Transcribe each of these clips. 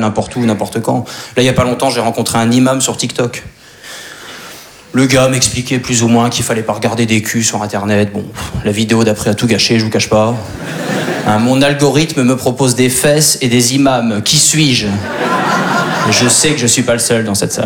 n'importe où, n'importe quand. Là, il y a pas longtemps, j'ai rencontré un imam sur TikTok. Le gars m'expliquait plus ou moins qu'il fallait pas regarder des culs sur Internet. Bon, la vidéo d'après a tout gâché, je vous cache pas. Mon algorithme me propose des fesses et des imams. Qui suis-je ? Je sais que je suis pas le seul dans cette salle.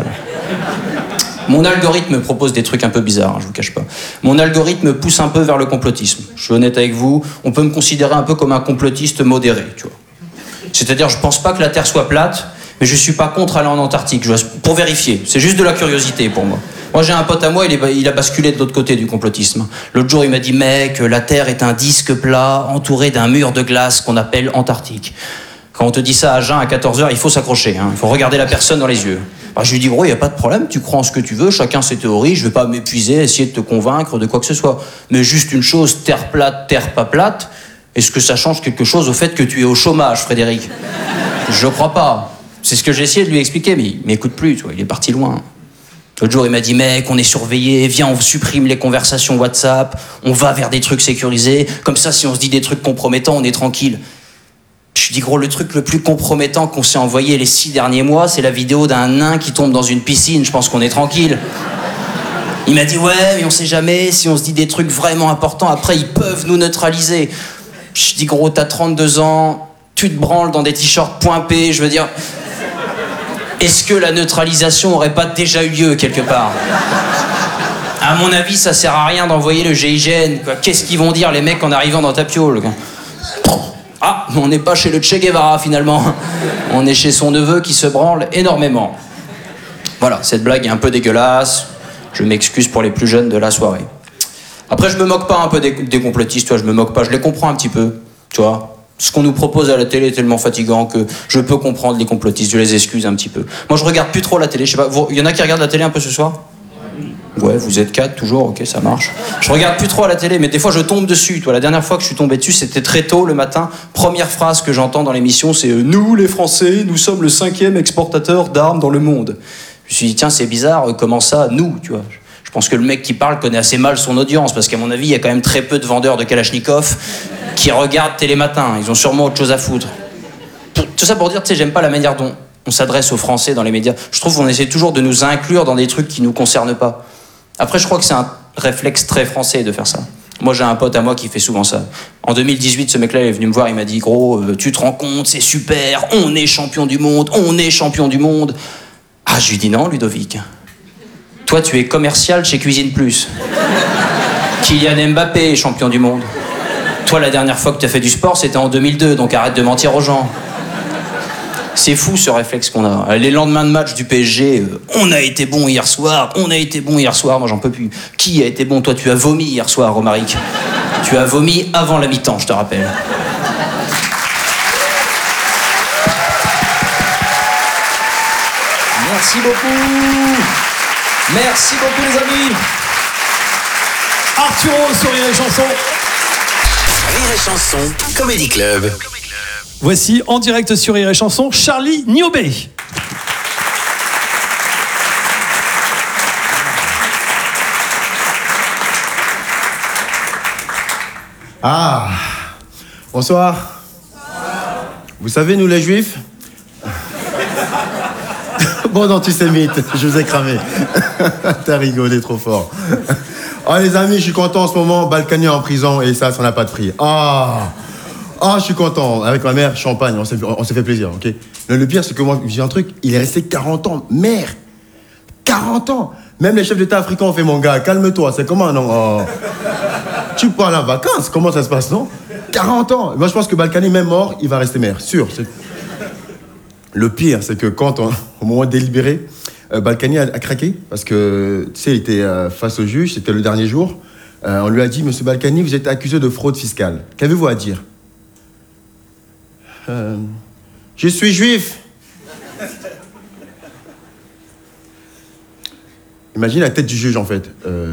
Mon algorithme me propose des trucs un peu bizarres, je vous cache pas. Mon algorithme me pousse un peu vers le complotisme. Je suis honnête avec vous, on peut me considérer un peu comme un complotiste modéré, tu vois. C'est-à-dire, je pense pas que la Terre soit plate, mais je suis pas contre aller en Antarctique, pour vérifier. C'est juste de la curiosité pour moi. Moi, j'ai un pote à moi, il a basculé de l'autre côté du complotisme. L'autre jour, il m'a dit, mec, la Terre est un disque plat entouré d'un mur de glace qu'on appelle Antarctique. Quand on te dit ça à jeun à 14h, il faut s'accrocher, hein. Il faut regarder la personne dans les yeux. Je lui dis, gros, il n'y a pas de problème, tu crois en ce que tu veux, chacun ses théories, je vais pas m'épuiser, essayer de te convaincre de quoi que ce soit. Mais juste une chose, terre plate, terre pas plate, est-ce que ça change quelque chose au fait que tu es au chômage, Frédéric ? Je crois pas. C'est ce que j'ai essayé de lui expliquer, mais il m'écoute plus, tu vois, il est parti loin. L'autre jour, il m'a dit, mec, on est surveillé, viens, on supprime les conversations WhatsApp, on va vers des trucs sécurisés, comme ça, si on se dit des trucs compromettants, on est tranquille. Je lui dis, gros, le truc le plus compromettant qu'on s'est envoyé les 6 derniers mois, c'est la vidéo d'un nain qui tombe dans une piscine, je pense qu'on est tranquille. Il m'a dit, ouais, mais on sait jamais, si on se dit des trucs vraiment importants, après, ils peuvent nous neutraliser. Je dis, gros, t'as 32 ans, tu te branles dans des t-shirts point P, je veux dire... Est-ce que la neutralisation aurait pas déjà eu lieu quelque part ? À mon avis, ça sert à rien d'envoyer le GIGN, quoi. Qu'est-ce qu'ils vont dire, les mecs, en arrivant dans ta piole, quoi ? Ah, on n'est pas chez le Che Guevara, finalement. On est chez son neveu qui se branle énormément. Voilà, cette blague est un peu dégueulasse. Je m'excuse pour les plus jeunes de la soirée. Après, je me moque pas un peu des complotistes, toi, je me moque pas, je les comprends un petit peu, tu vois. Ce qu'on nous propose à la télé est tellement fatigant que je peux comprendre les complotistes, je les excuse un petit peu. Moi, je regarde plus trop la télé, je sais pas, il y en a qui regardent la télé un peu ce soir ? Ouais, vous êtes 4 toujours, ok, ça marche. Je regarde plus trop à la télé, mais des fois je tombe dessus. Toi, la dernière fois que je suis tombé dessus, c'était très tôt le matin. Première phrase que j'entends dans l'émission, c'est nous, les Français, nous sommes le 5e exportateur d'armes dans le monde. Je me suis dit, tiens, c'est bizarre, comment ça, nous, tu vois. Je pense que le mec qui parle connaît assez mal son audience, parce qu'à mon avis, il y a quand même très peu de vendeurs de Kalachnikov qui regardent Télématin. Ils ont sûrement autre chose à foutre. Tout ça pour dire, tu sais, j'aime pas la manière dont on s'adresse aux Français dans les médias. Je trouve qu'on essaie toujours de nous inclure dans des trucs qui nous concernent pas. Après, je crois que c'est un réflexe très français de faire ça. Moi, j'ai un pote à moi qui fait souvent ça. En 2018, ce mec-là, il est venu me voir, il m'a dit, gros, tu te rends compte, c'est super, on est champion du monde, on est champion du monde. Ah, je lui dis non, Ludovic. Toi, tu es commercial chez Cuisine Plus. Kylian Mbappé est champion du monde. Toi, la dernière fois que tu as fait du sport, c'était en 2002, donc arrête de mentir aux gens. C'est fou ce réflexe qu'on a. Les lendemains de match du PSG, on a été bon hier soir, moi j'en peux plus. Qui a été bon ? Toi, tu as vomi hier soir, Romaric. Tu as vomi avant la mi-temps, je te rappelle. Merci beaucoup. Merci beaucoup les amis. Arturo sur Rire et Chanson. Rire et Chanson, Comedy Club. Voici en direct sur Rire et Chanson, Charlie Niobé. Ah, bonsoir. Vous savez, nous les Juifs, bon antisémite, je vous ai cramé. T'as rigolé trop fort. Oh les amis, je suis content en ce moment, Balkany en prison et ça n'a pas de prix. Ah, je suis content. Avec ma mère, champagne, on s'est fait plaisir, ok. Mais le pire, c'est que moi, j'ai un truc, il est resté 40 ans. Mère, 40 ans. Même les chefs d'État africains ont fait, mon gars, calme-toi, c'est comment, non Tu pars en vacances, comment ça se passe, non 40 ans. Moi, je pense que Balkany, même mort, il va rester maire, sûr. Le pire, c'est que quand, au moment délibéré, Balkany a craqué, parce que, tu sais, il était face au juge, c'était le dernier jour. On lui a dit, monsieur Balkany, vous êtes accusé de fraude fiscale. Qu'avez-vous à dire ? Je suis juif. Imagine la tête du juge, en fait.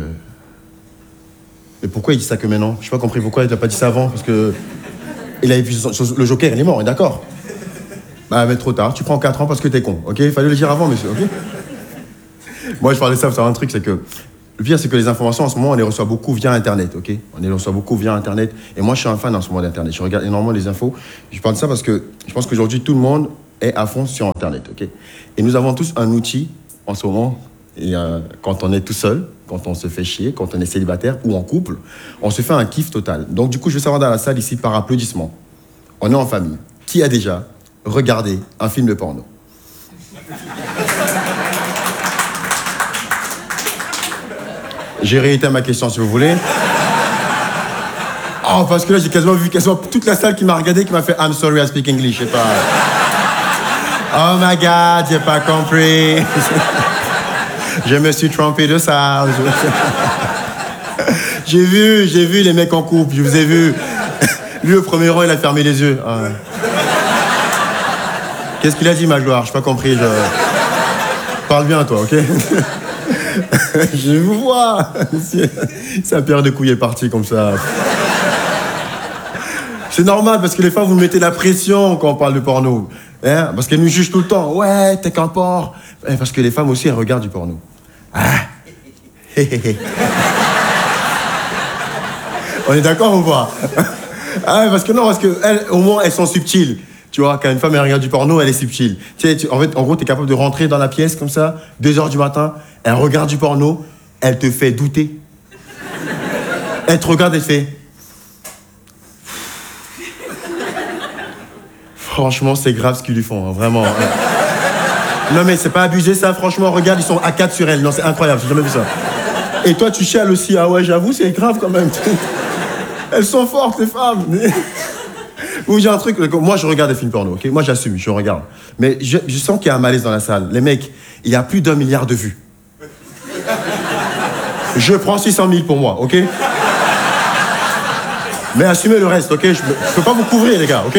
Mais pourquoi il dit ça que maintenant ? Je n'ai pas compris pourquoi il n'a pas dit ça avant, parce que il avait vu le Joker, il est mort, d'accord ? Bah, mais trop tard, tu prends 4 ans parce que t'es con, ok ? Il fallait le dire avant, monsieur, ok ? Moi, je parlais de ça, vous savez un truc, c'est que... Le pire, c'est que les informations, en ce moment, on les reçoit beaucoup via Internet, ok ? On les reçoit beaucoup via Internet. Et moi, je suis un fan en ce moment d'Internet. Je regarde énormément les infos. Je parle de ça parce que je pense qu'aujourd'hui, tout le monde est à fond sur Internet, ok? Et nous avons tous un outil en ce moment, et, quand on est tout seul, quand on se fait chier, quand on est célibataire ou en couple, on se fait un kiff total. Donc du coup, je veux savoir dans la salle ici, par applaudissement, on est en famille. Qui a déjà regardé un film de porno? J'ai réitéré ma question si vous voulez. Oh, parce que là, j'ai quasiment vu toute la salle qui m'a regardé, qui m'a fait I'm sorry, I speak English, je sais pas. Oh my God, j'ai pas compris. Je me suis trompé de salle. J'ai vu les mecs en couple, je vous ai vu. Lui, au premier rang, il a fermé les yeux. Ah. Qu'est-ce qu'il a dit, Magloire? J'ai pas compris. Parle bien, toi, ok? Je vous vois. Sa paire de couilles est partie comme ça. C'est normal, parce que les femmes, vous mettez la pression quand on parle de porno. Hein? Parce qu'elles nous jugent tout le temps. Ouais, t'es qu'un porc. Parce que les femmes aussi, elles regardent du porno. Ah. On est d'accord ou pas? Ah, parce que elles, au moins, elles sont subtiles. Tu vois, quand une femme elle regarde du porno, elle est subtile. En gros, t'es capable de rentrer dans la pièce comme ça, 2h du matin, elle regarde du porno, elle te fait douter. Elle te regarde et fait... Franchement, c'est grave ce qu'ils lui font, hein, vraiment. Non mais c'est pas abusé ça, franchement, regarde, ils sont à 4 sur elle. Non, c'est incroyable, j'ai jamais vu ça. Et toi, tu chiales aussi. Ah ouais, j'avoue, c'est grave quand même. Elles sont fortes, les femmes. Vous dire un truc, moi je regarde des films porno, ok? Moi j'assume, je regarde. Mais je sens qu'il y a un malaise dans la salle. Les mecs, il y a plus d'1 milliard de vues. Je prends 600 000 pour moi, ok? Mais assumez le reste, ok? Je peux pas vous couvrir, les gars, ok?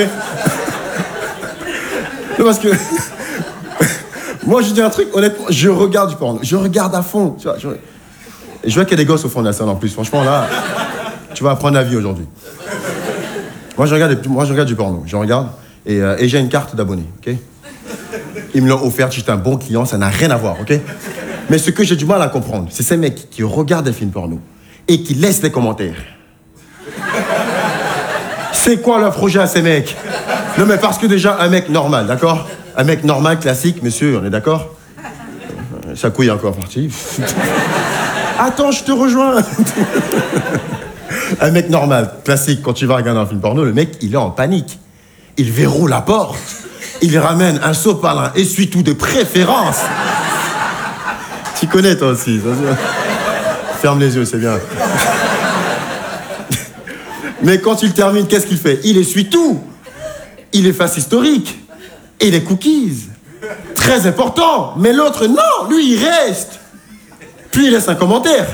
Non, parce que... Moi je dis un truc, honnêtement, je regarde du porno. Je regarde à fond, tu vois. Et je vois qu'il y a des gosses au fond de la salle en plus. Franchement, là, tu vas apprendre la vie aujourd'hui. Moi, je regarde du porno. Je regarde et j'ai une carte d'abonné, ok? Ils me l'ont offerte, j'étais un bon client, ça n'a rien à voir, ok? Mais ce que j'ai du mal à comprendre, c'est ces mecs qui regardent des films porno et qui laissent des commentaires. C'est quoi leur projet à ces mecs? Non, mais parce que déjà, un mec normal, d'accord? Un mec normal, classique, monsieur, on est d'accord? Sa couille est encore partie. Attends, je te rejoins. Un mec normal, classique, quand tu vas regarder un film porno, le mec, il est en panique. Il verrouille la porte. Il ramène un sopalin, essuie-tout de préférence. Tu connais, toi aussi. Ferme les yeux, c'est bien. Mais quand il termine, qu'est-ce qu'il fait? Il essuie tout. Il efface historique. Et les cookies. Très important. Mais l'autre, non, lui, il reste. Puis il laisse un commentaire.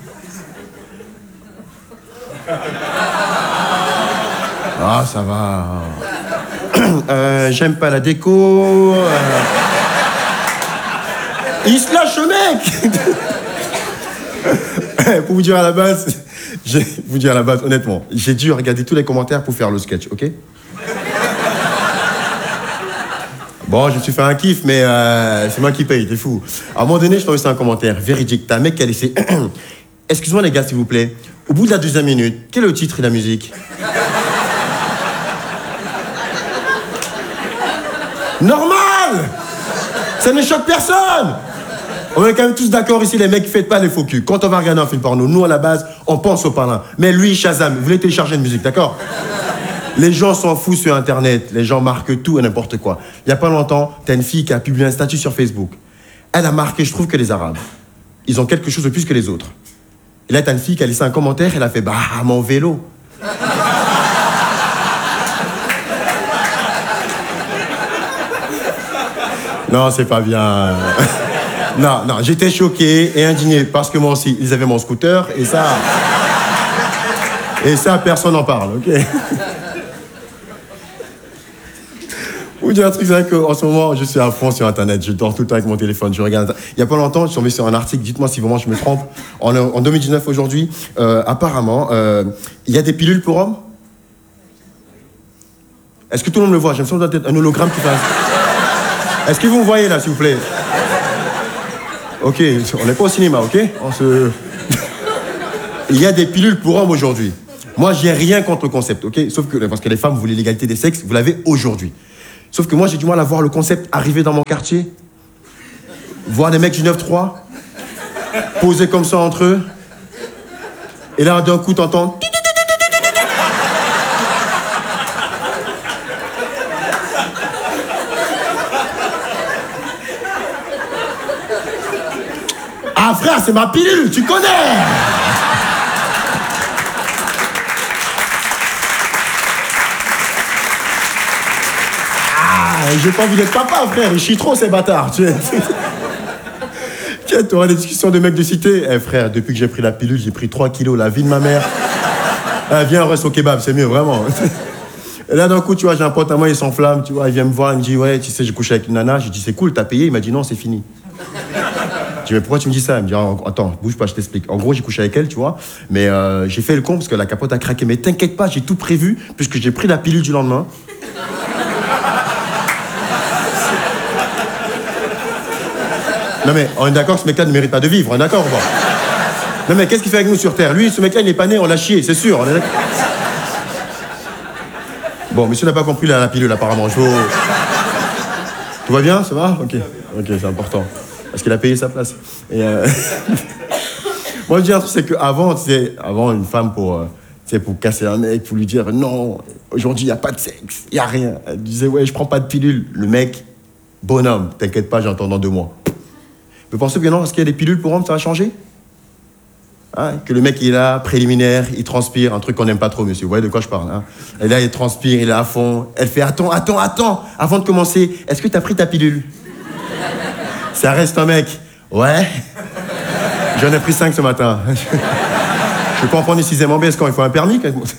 Ah, ça va. J'aime pas la déco. Il se lâche, le mec. Pour vous dire à la base, honnêtement, j'ai dû regarder tous les commentaires pour faire le sketch, ok? Bon, je me suis fait un kiff, mais c'est moi qui paye, t'es fou. À un moment donné, je tombais sur un commentaire véridique. T'as un mec qui a laissé... Excuse-moi les gars, s'il vous plaît. Au bout de la 2e minute, quel est le titre et la musique? Normal! Ça ne choque personne! On est quand même tous d'accord ici, les mecs, faites pas les faux culs. Quand on va regarder un film porno, nous, à la base, on pense au parrain. Mais lui, Shazam, vous voulez télécharger une musique, d'accord? Les gens s'en foutent sur Internet. Les gens marquent tout et n'importe quoi. Il y a pas longtemps, t'as une fille qui a publié un statut sur Facebook. Elle a marqué, je trouve que les Arabes, ils ont quelque chose de plus que les autres. Et là, t'as une fille qui a laissé un commentaire, elle a fait « Bah, mon vélo ». Non, c'est pas bien. Non, j'étais choqué et indigné parce que moi aussi, ils avaient mon scooter et ça... Et ça, personne n'en parle, ok? Vous dire un truc, c'est vrai qu'en ce moment, je suis à fond sur Internet. Je dors tout le temps avec mon téléphone, je regarde... Il y a pas longtemps, je suis tombé sur un article, dites-moi si vraiment je me trompe. En 2019, aujourd'hui, apparemment, il y a des pilules pour hommes? Est-ce que tout le monde me voit? J'ai l'impression que d'être un hologramme qui passe. Est-ce que vous me voyez là, s'il vous plaît? Ok, on n'est pas au cinéma, ok? Il y a des pilules pour hommes aujourd'hui. Moi, j'ai rien contre le concept, ok? Sauf que, parce que les femmes voulaient l'égalité des sexes, vous l'avez aujourd'hui. Sauf que moi, j'ai du mal à voir le concept arriver dans mon quartier. Voir des mecs du 9-3, posés comme ça entre eux. Et là, d'un coup, t'entends... Ah frère, c'est ma pilule, tu connais! J'ai pas envie d'être papa, frère. Ils chient trop, ces bâtards. Tu auras des discussions de mecs de cité. Eh, frère, depuis que j'ai pris la pilule, j'ai pris 3 kilos. La vie de ma mère. Viens, on reste au kebab, c'est mieux, vraiment. Et là, d'un coup, tu vois, j'ai un pote à moi, il s'enflamme. Tu vois, il vient me voir, il me dit, ouais, tu sais, j'ai couché avec une nana. J'ai dit, c'est cool, t'as payé. Il m'a dit, non, c'est fini. Je dis, mais pourquoi tu me dis ça? Il me dit, attends, bouge pas, je t'explique. En gros, j'ai couché avec elle, tu vois. Mais j'ai fait le con parce que la capote a craqué. Mais t'inquiète pas, j'ai tout prévu, puisque j'ai pris la pilule du lendemain. Non mais, on est d'accord que ce mec-là ne mérite pas de vivre, on est d'accord ou pas? Non mais qu'est-ce qu'il fait avec nous sur Terre? Lui, ce mec-là, il n'est pas né, on l'a chié, c'est sûr, on est d'accord. Bon, monsieur n'a pas compris la pilule, apparemment. Tout va bien, ça va? Ok, c'est important. Parce qu'il a payé sa place. Et moi, je dis un truc, c'est qu'avant, avant une femme pour casser un mec, pour lui dire non, aujourd'hui, il n'y a pas de sexe, il n'y a rien. Elle disait, ouais, je prends pas de pilule. Le mec, bonhomme, t'inquiète pas, j'entends dans 2 mois. Vous pensez que non, parce qu'il y a des pilules pour hommes, ça va changer? Hein? Que le mec, il est là, préliminaire, il transpire, un truc qu'on n'aime pas trop, monsieur. Vous voyez de quoi je parle, hein? Et là, il transpire, il est à fond. Elle fait, attends, avant de commencer, est-ce que t'as pris ta pilule? Ça reste un mec. Ouais. J'en ai pris 5 ce matin. Je peux en prendre une 6e en baisse quand il faut un permis.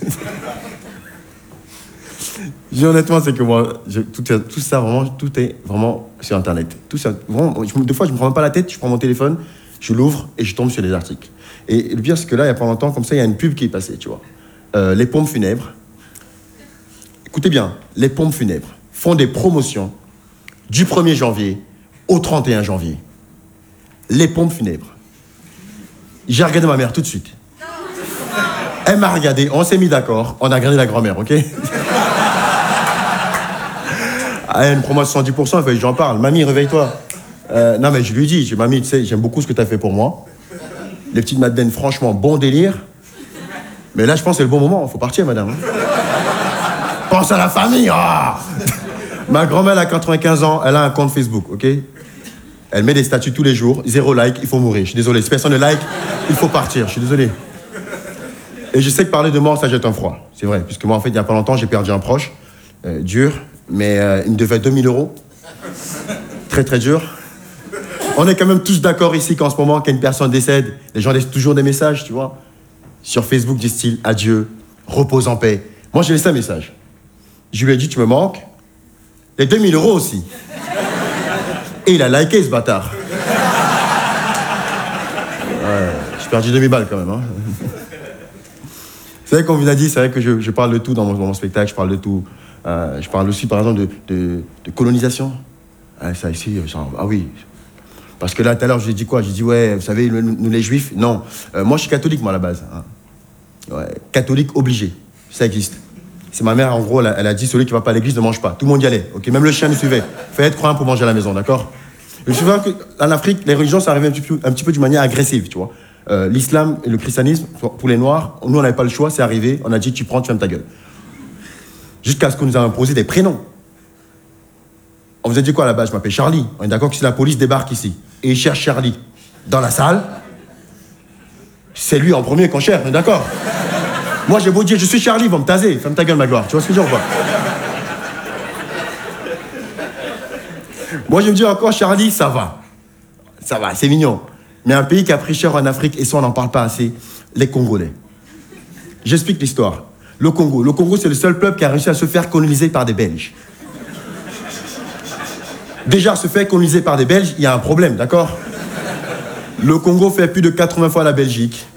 Honnêtement, c'est que moi, tout ça, vraiment, tout est vraiment sur Internet. Tout ça, vraiment, des fois, je me prends même pas la tête, je prends mon téléphone, je l'ouvre et je tombe sur des articles. Et le pire, c'est que là, il y a pas longtemps, comme ça, il y a une pub qui est passée, tu vois. Les pompes funèbres. Écoutez bien, les pompes funèbres font des promotions du 1er janvier au 31 janvier. Les pompes funèbres. J'ai regardé ma mère tout de suite. Elle m'a regardé, on s'est mis d'accord, on a regardé la grand-mère, ok? Ah, une promotion de 110%, il fallait que j'en parle. Mamie, réveille-toi. Non, mais je lui dis, mamie, tu sais, j'aime beaucoup ce que tu as fait pour moi. Les petites madeleines, franchement, bon délire. Mais là, je pense que c'est le bon moment, il faut partir, madame. Pense à la famille, ah. Ma grand-mère a 95 ans, elle a un compte Facebook, ok? Elle met des statuts tous les jours, 0 like, il faut mourir. Je suis désolé, si personne ne like, il faut partir, je suis désolé. Et je sais que parler de mort, ça jette un froid. C'est vrai, puisque moi, en fait, il n'y a pas longtemps, j'ai perdu un proche. Dur, mais il me devait 2000 €. Très, très dur. On est quand même tous d'accord ici qu'en ce moment, quand une personne décède, les gens laissent toujours des messages, tu vois. Sur Facebook, du style « Adieu, repose en paix ». Moi, j'ai laissé un message. Je lui ai dit « Tu me manques ?» Les 2000 € aussi. Et il a liké, ce bâtard. Ouais, j'ai perdu 2000 balles quand même, hein. C'est vrai qu'on vous a dit, c'est vrai que je parle de tout dans mon spectacle, je parle de tout. Je parle aussi, par exemple, de colonisation. Ça ici, genre, ah oui. Parce que là, tout à l'heure, j'ai dit quoi? J'ai dit, ouais, vous savez, nous les juifs, non. Moi, je suis catholique, moi, à la base. Hein. Ouais, catholique obligé. Ça existe. C'est ma mère, en gros, elle a dit, celui qui ne va pas à l'église ne mange pas. Tout le monde y allait, ok? Même le chien nous suivait. Fallait être croyant pour manger à la maison, d'accord? Je me souviens qu'en Afrique, les religions, ça arrivait un petit peu d'une manière agressive, tu vois. L'islam et le christianisme, pour les Noirs, nous, on n'avait pas le choix, c'est arrivé. On a dit, tu prends, tu fermes ta gueule. Jusqu'à ce qu'on nous a imposé des prénoms. On vous a dit quoi là-bas? Je m'appelle Charlie. On est d'accord que si la police débarque ici et il cherche Charlie dans la salle, c'est lui en premier qu'on cherche, on est d'accord? Moi, j'ai beau dire, je suis Charlie, ils vont me taser. Ferme ta gueule, ma gloire. Tu vois ce que je veux dire ou pas? Moi, je me dis encore, Charlie, ça va. Ça va, c'est mignon. Mais un pays qui a pris cher en Afrique, et ça, on n'en parle pas assez, les Congolais. J'explique l'histoire. Le Congo, c'est le seul peuple qui a réussi à se faire coloniser par des Belges. Déjà, se faire coloniser par des Belges, il y a un problème, d'accord? Le Congo fait plus de 80 fois la Belgique.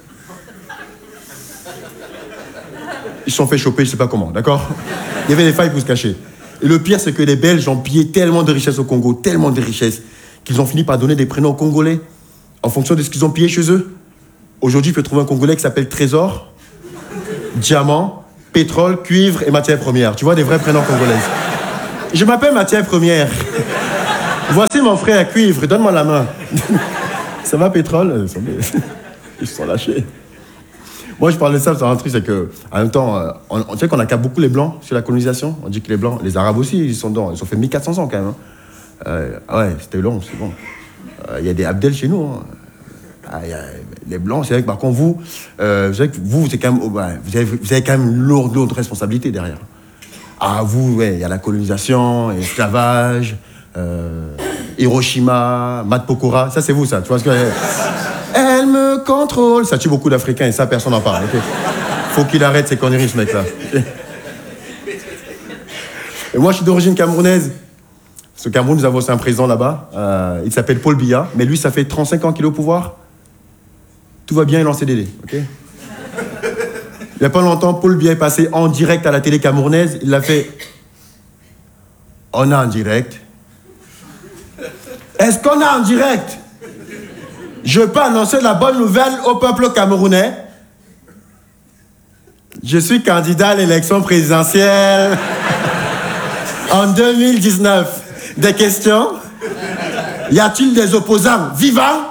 Ils se sont fait choper, je sais pas comment, d'accord? Il y avait des failles pour se cacher. Et le pire, c'est que les Belges ont pillé tellement de richesses au Congo, tellement de richesses, qu'ils ont fini par donner des prénoms aux Congolais en fonction de ce qu'ils ont pillé chez eux. Aujourd'hui, tu peux trouver un Congolais qui s'appelle Trésor, Diamant, pétrole, cuivre et matières premières. Tu vois, des vrais prénoms congolais. Je m'appelle matière première. Voici mon frère cuivre, donne-moi la main. Ça va, pétrole? Ils se sont lâchés. Moi, je parle de ça, c'est un truc, c'est que, en même temps, on sait qu'on accable beaucoup les Blancs sur la colonisation. On dit que les Blancs, les Arabes aussi, ils sont dedans. Ils ont fait 1400 ans quand même. Ouais, c'était long, c'est bon. Il y a des Abdel chez nous. Hein. Les Blancs, c'est vrai que par contre, vous savez que vous, c'est quand même, vous avez quand même une lourde responsabilité derrière. Ah, vous, ouais, il y a la colonisation, l'esclavage, Hiroshima, Mat Pokora, ça c'est vous, ça. Tu vois ce que... Elle me contrôle. Ça tue beaucoup d'Africains et ça, personne n'en parle. Okay. Faut qu'il arrête ces conneries, ce mec-là. Et moi, je suis d'origine camerounaise. Au Cameroun, nous avons aussi un président là-bas. Il s'appelle Paul Biya. Mais lui, ça fait 35 ans qu'il est au pouvoir. Tout va bien, il est en CDD. Okay. Il n'y a pas longtemps, Paul Biya est passé en direct à la télé camerounaise. Il l'a fait... On est en direct. Est-ce qu'on est en direct? Je peux annoncer la bonne nouvelle au peuple camerounais. Je suis candidat à l'élection présidentielle en 2019. Des questions? Y a-t-il des opposants vivants?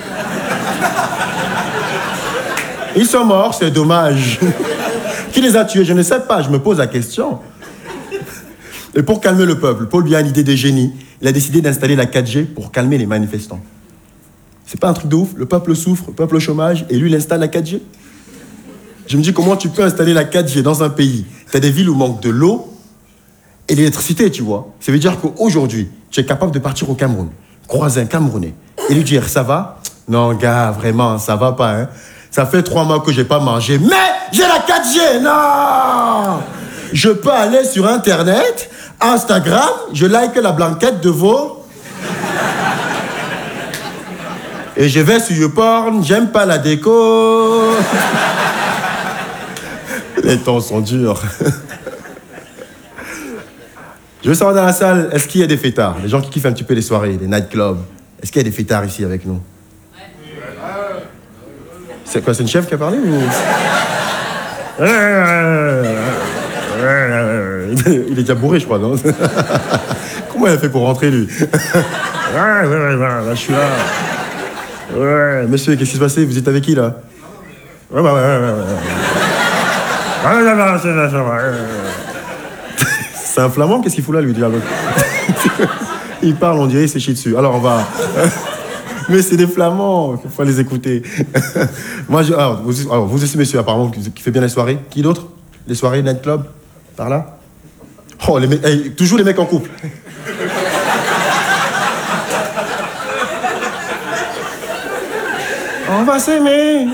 Ils sont morts, c'est dommage. Qui les a tués? Je ne sais pas, je me pose la question. Et pour calmer le peuple, Paul Biya a une idée de génie. Il a décidé d'installer la 4G pour calmer les manifestants. C'est pas un truc de ouf, le peuple souffre, le peuple au chômage, et lui, il installe la 4G. Je me dis, comment tu peux installer la 4G dans un pays? T'as des villes où il manque de l'eau et l'électricité, tu vois. Ça veut dire qu'aujourd'hui, tu es capable de partir au Cameroun, croiser un Camerounais, et lui dire, ça va? Non, gars, vraiment, ça va pas, hein. Ça fait 3 mois que j'ai pas mangé, mais j'ai la 4G, non! Je peux aller sur Internet, Instagram, je like la blanquette de veau... Et je vais sur YouPorn, j'aime pas la déco. Les temps sont durs. Je veux savoir dans la salle, est-ce qu'il y a des fêtards? Les gens qui kiffent un petit peu les soirées, les nightclubs. Est-ce qu'il y a des fêtards ici avec nous? C'est quoi, c'est une chef qui a parlé ou... Il est déjà bourré, je crois, non? Comment il a fait pour rentrer, lui? Là, je suis là. Ouais, monsieur, qu'est-ce qui se passait? Vous êtes avec qui, là? Ouais. C'est un flamand, qu'est-ce qu'il fout là, lui? Il parle, on dirait, il s'est chié dessus. Alors, on va... Mais c'est des flamands, il faut les écouter. Moi, alors, vous aussi, monsieur, apparemment, qui fait bien les soirées. Qui d'autre? Les soirées, nightclub? Par là? Oh, les mecs, toujours les mecs en couple. On va s'aimer.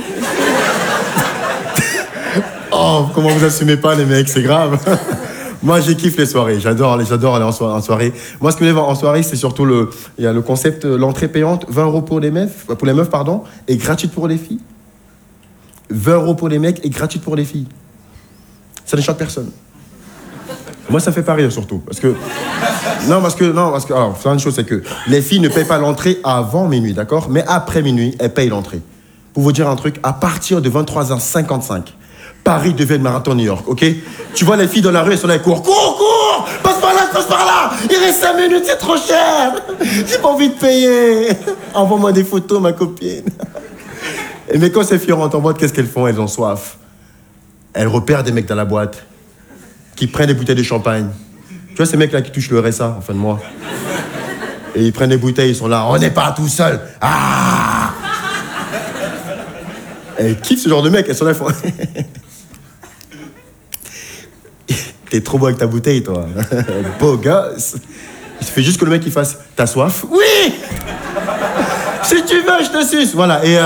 Oh, comment vous assumez pas, les mecs, c'est grave. Moi, j'ai kiffe les soirées. J'adore aller en soirée. Moi, ce que je en soirée, c'est surtout il y a le concept, l'entrée payante, 20 € pour les meufs, et gratuite pour les filles. 20 € pour les mecs et gratuite pour les filles. Ça ne choque personne. Moi, ça fait pas rire, surtout. Parce que, alors, c'est une chose, c'est que les filles ne payent pas l'entrée avant minuit, d'accord? Mais après minuit, elles payent l'entrée. Pour vous dire un truc, à partir de 23h55, Paris devient le marathon New York, ok? Tu vois les filles dans la rue, elles sont là, elles courent. Cours! Passe par là! Il reste 5 minutes, c'est trop cher! J'ai pas envie de payer! Envoie-moi des photos, ma copine. Mais quand ces filles rentrent en boîte, qu'est-ce qu'elles font? Elles ont soif. Elles repèrent des mecs dans la boîte qui prennent des bouteilles de champagne. Tu vois ces mecs-là qui touchent le RSA en fin de mois? Et ils prennent des bouteilles, ils sont là, on n'est pas tout seul. Ah! Elles kiffent ce genre de mecs, elles sont là, elles font... T'es trop beau avec ta bouteille, toi. Beau gosse. Il suffit juste que le mec il fasse, t'as soif? Oui! Si tu veux, je te suce. Voilà, et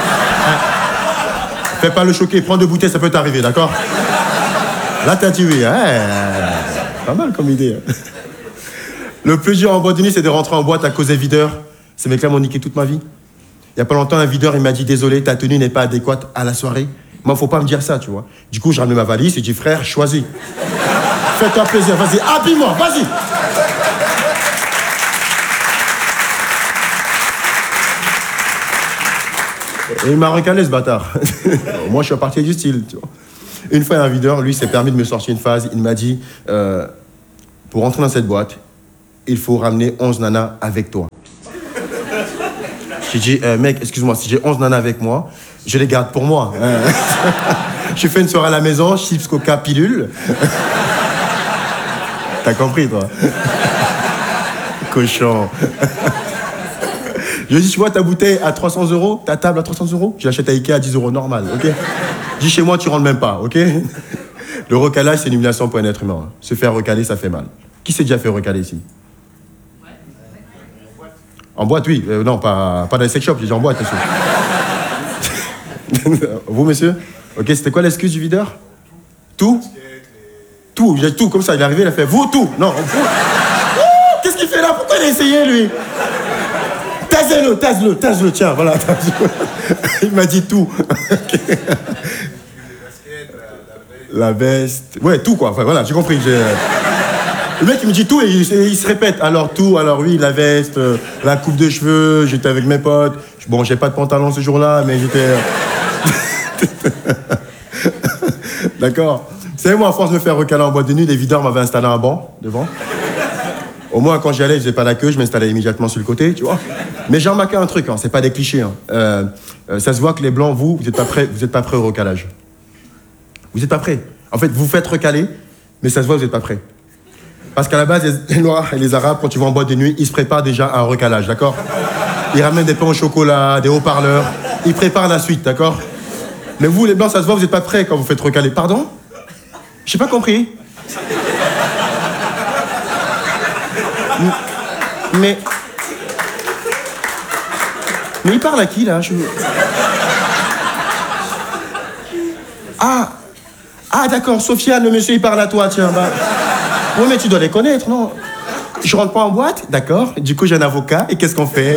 fais pas le choquer, prends 2 bouteilles, ça peut t'arriver, d'accord? Là, t'as dit oui, hein? Pas mal comme idée. Hein? Le plus dur en boîte de nuit, c'est de rentrer en boîte à cause des videurs. Ces mecs-là m'ont niqué toute ma vie. Il y a pas longtemps, un videur, il m'a dit, désolé, ta tenue n'est pas adéquate à la soirée. Moi, faut pas me dire ça, tu vois. Du coup, j'ai ramené ma valise et j'ai dit, frère, choisis. Fais-toi plaisir, vas-y, habille-moi, vas-y. Et il m'a recalé, ce bâtard. Moi, je suis parti du style, tu vois. Une fois, un videur, lui, s'est permis de me sortir une phase. Il m'a dit, pour rentrer dans cette boîte, il faut ramener 11 nanas avec toi. J'ai dit, mec, excuse-moi, si j'ai 11 nanas avec moi, je les garde pour moi. Je fais une soirée à la maison, chips, coca, pilule. T'as compris, toi? Cochon. Je dis, tu vois ta bouteille à 300 €, ta table à 300 €, je l'achète à Ikea à 10 € normal, ok? Je dis, chez moi, tu rentres même pas, ok? Le recalage, c'est une humiliation pour un être humain. Se faire recaler, ça fait mal. Qui s'est déjà fait recaler ici? En boîte, oui. Non, pas dans les sex shops, j'ai dit en boîte, monsieur. Vous, monsieur? Ok, c'était quoi l'excuse du videur? Tout? Tout, j'ai tout, comme ça, il est arrivé, il a fait, vous, tout. Non, vous. Qu'est-ce qu'il fait là? Pourquoi il a essayé, lui? Tase-le, tiens, voilà, tase-le. Il m'a dit tout. Okay. La veste, ouais, tout, quoi. Enfin, voilà, j'ai compris. Le mec, il me dit tout et il se répète. Alors tout, alors oui, la veste, la coupe de cheveux, j'étais avec mes potes. Bon, j'ai pas de pantalon ce jour-là, mais j'étais... D'accord. Vous savez, moi, à force de me faire recaler en boîte de nuit, les videurs m'avaient installé un banc devant. Au moins, quand j'y allais, je faisais pas la queue, je m'installais immédiatement sur le côté, tu vois. Mais j'ai remarqué un truc, hein, c'est pas des clichés. Hein. Ça se voit que les blancs, vous êtes pas prêts au recalage. Vous êtes pas prêts. En fait, vous faites recaler, mais ça se voit que vous êtes pas prêts. Parce qu'à la base, les Noirs et les Arabes, quand tu vas en boîte de nuit, ils se préparent déjà à un recalage, d'accord? Ils ramènent des pains au chocolat, des haut-parleurs. Ils préparent la suite, d'accord? Mais vous, les Blancs, ça se voit, vous n'êtes pas prêts quand vous faites recaler. Pardon? J'ai pas compris. Mais il parle à qui, là? Ah, d'accord, Sofiane, le monsieur, il parle à toi, tiens, bah... Oui, mais tu dois les connaître, non? Je rentre pas en boîte, d'accord. Du coup, j'ai un avocat, et qu'est-ce qu'on fait?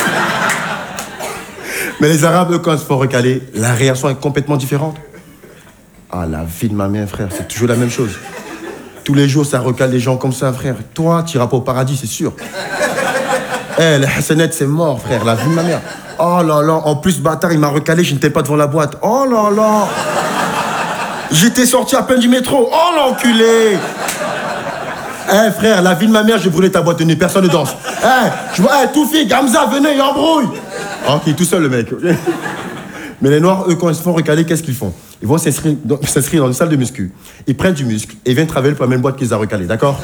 Mais les Arabes, eux, quand ils se font recaler, la réaction est complètement différente. Ah, la vie de ma mère, frère, c'est toujours la même chose. Tous les jours, ça recale des gens comme ça, frère. Toi, tu iras pas au paradis, c'est sûr. Les Hassanettes, c'est mort, frère, la vie de ma mère. Oh là là, en plus, bâtard, il m'a recalé, je n'étais pas devant la boîte. Oh là là. J'étais sorti à peine du métro. Oh l'enculé. Frère, la vie de ma mère, j'ai brûlé ta boîte de nuit, personne ne danse. Je vois, tout fille, Gamza, venez, il embrouille. Ok, tout seul le mec. Okay. Mais les Noirs, eux, quand ils se font recaler, qu'est-ce qu'ils font? Ils vont s'inscrire dans une salle de muscu. Ils prennent du muscle et ils viennent travailler pour la même boîte qu'ils ont recalé, d'accord?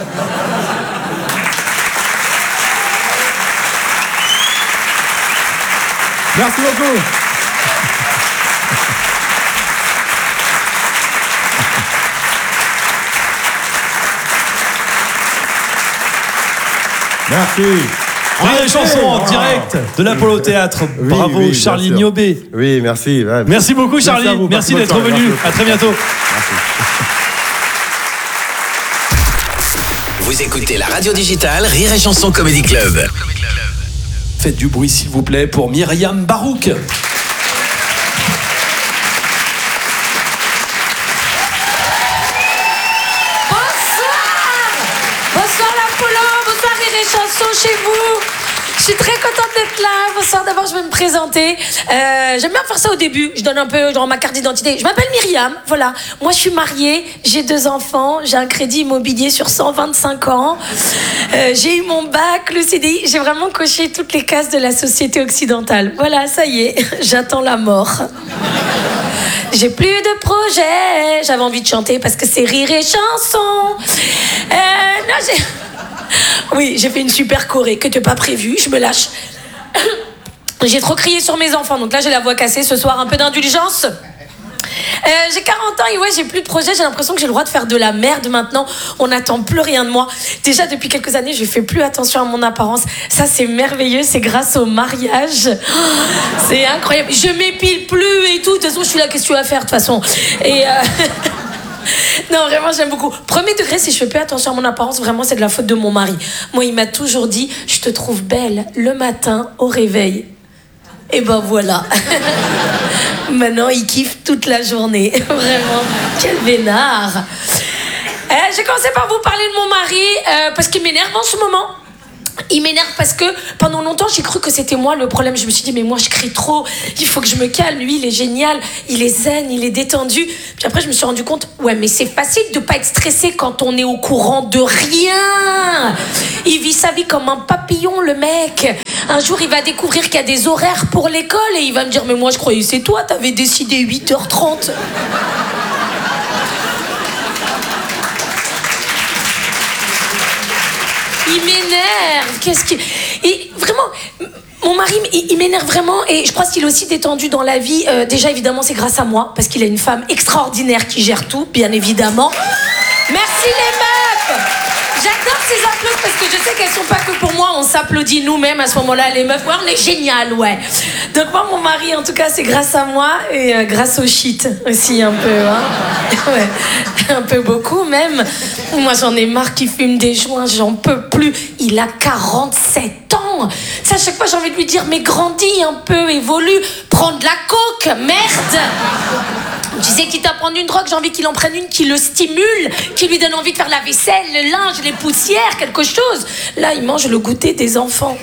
Merci beaucoup. Merci. Rire et chanson en direct de l'Apollo Théâtre. Bravo, oui, Charlie Niobé. Oui, merci. Ouais. Merci beaucoup, Charlie. Merci d'être venu. À très bientôt. Merci. Vous écoutez la radio digitale Rire et Chanson Comedy Club. Faites du bruit, s'il vous plaît, pour Myriam Barouk. Chanson chez vous. Je suis très contente d'être là. Bonsoir, d'abord je vais me présenter. J'aime bien faire ça au début. Je donne un peu dans ma carte d'identité. Je m'appelle Myriam, voilà. Moi je suis mariée, j'ai 2 enfants, j'ai un crédit immobilier sur 125 ans. J'ai eu mon bac, le CDI. J'ai vraiment coché toutes les cases de la société occidentale. Voilà, ça y est, j'attends la mort. J'ai plus de projet. J'avais envie de chanter parce que c'est Rire et Chanson. Non, oui, j'ai fait une super choré que t'as pas prévue, je me lâche. J'ai trop crié sur mes enfants, donc là j'ai la voix cassée ce soir, un peu d'indulgence. J'ai 40 ans et ouais, j'ai plus de projet, j'ai l'impression que j'ai le droit de faire de la merde maintenant. On n'attend plus rien de moi. Déjà depuis quelques années, je fais plus attention à mon apparence. Ça c'est merveilleux, c'est grâce au mariage. C'est incroyable. Je m'épile plus et tout. De toute façon, je suis là, qu'est-ce que tu vas faire de toute façon? Et non, vraiment, j'aime beaucoup. Premier degré, si je fais plus attention à mon apparence, vraiment, c'est de la faute de mon mari. Moi, il m'a toujours dit, je te trouve belle le matin au réveil. Et ben voilà. Maintenant, il kiffe toute la journée. Vraiment, quel vénard. J'ai commencé par vous parler de mon mari parce qu'il m'énerve en ce moment. Il m'énerve parce que pendant longtemps j'ai cru que c'était moi le problème. Je me suis dit mais moi je crie trop, il faut que je me calme. Lui il est génial, il est zen, il est détendu. Puis après je me suis rendu compte, ouais mais c'est facile de pas être stressé quand on est au courant de rien. Il vit sa vie comme un papillon le mec. Un jour il va découvrir qu'il y a des horaires pour l'école et il va me dire mais moi je croyais c'est toi, t'avais décidé 8h30. Il m'énerve. Qu'est-ce qu'il... Et vraiment, mon mari, il m'énerve vraiment. Et je pense qu'il est aussi détendu dans la vie. Déjà, évidemment, c'est grâce à moi. Parce qu'il a une femme extraordinaire qui gère tout, bien évidemment. Merci les meufs. J'adore ces applaudissements parce que je sais qu'elles sont pas que pour moi. On s'applaudit nous-mêmes à ce moment-là, les meufs. Ouais, on est génial, ouais. Donc moi, mon mari, en tout cas, c'est grâce à moi. Et grâce au shit aussi, un peu. Hein. Ouais, un peu beaucoup même. Moi, j'en ai marre qu'il fume des joints. J'en peux plus. Il a 47 ans. Ça, à chaque fois, j'ai envie de lui dire mais grandis un peu, évolue. Prends de la coke, merde. Tu sais, quitte à prendre une drogue, j'ai envie qu'il en prenne une qui le stimule, qui lui donne envie de faire la vaisselle, le linge, les poussières, quelque chose. Là, il mange le goûter des enfants.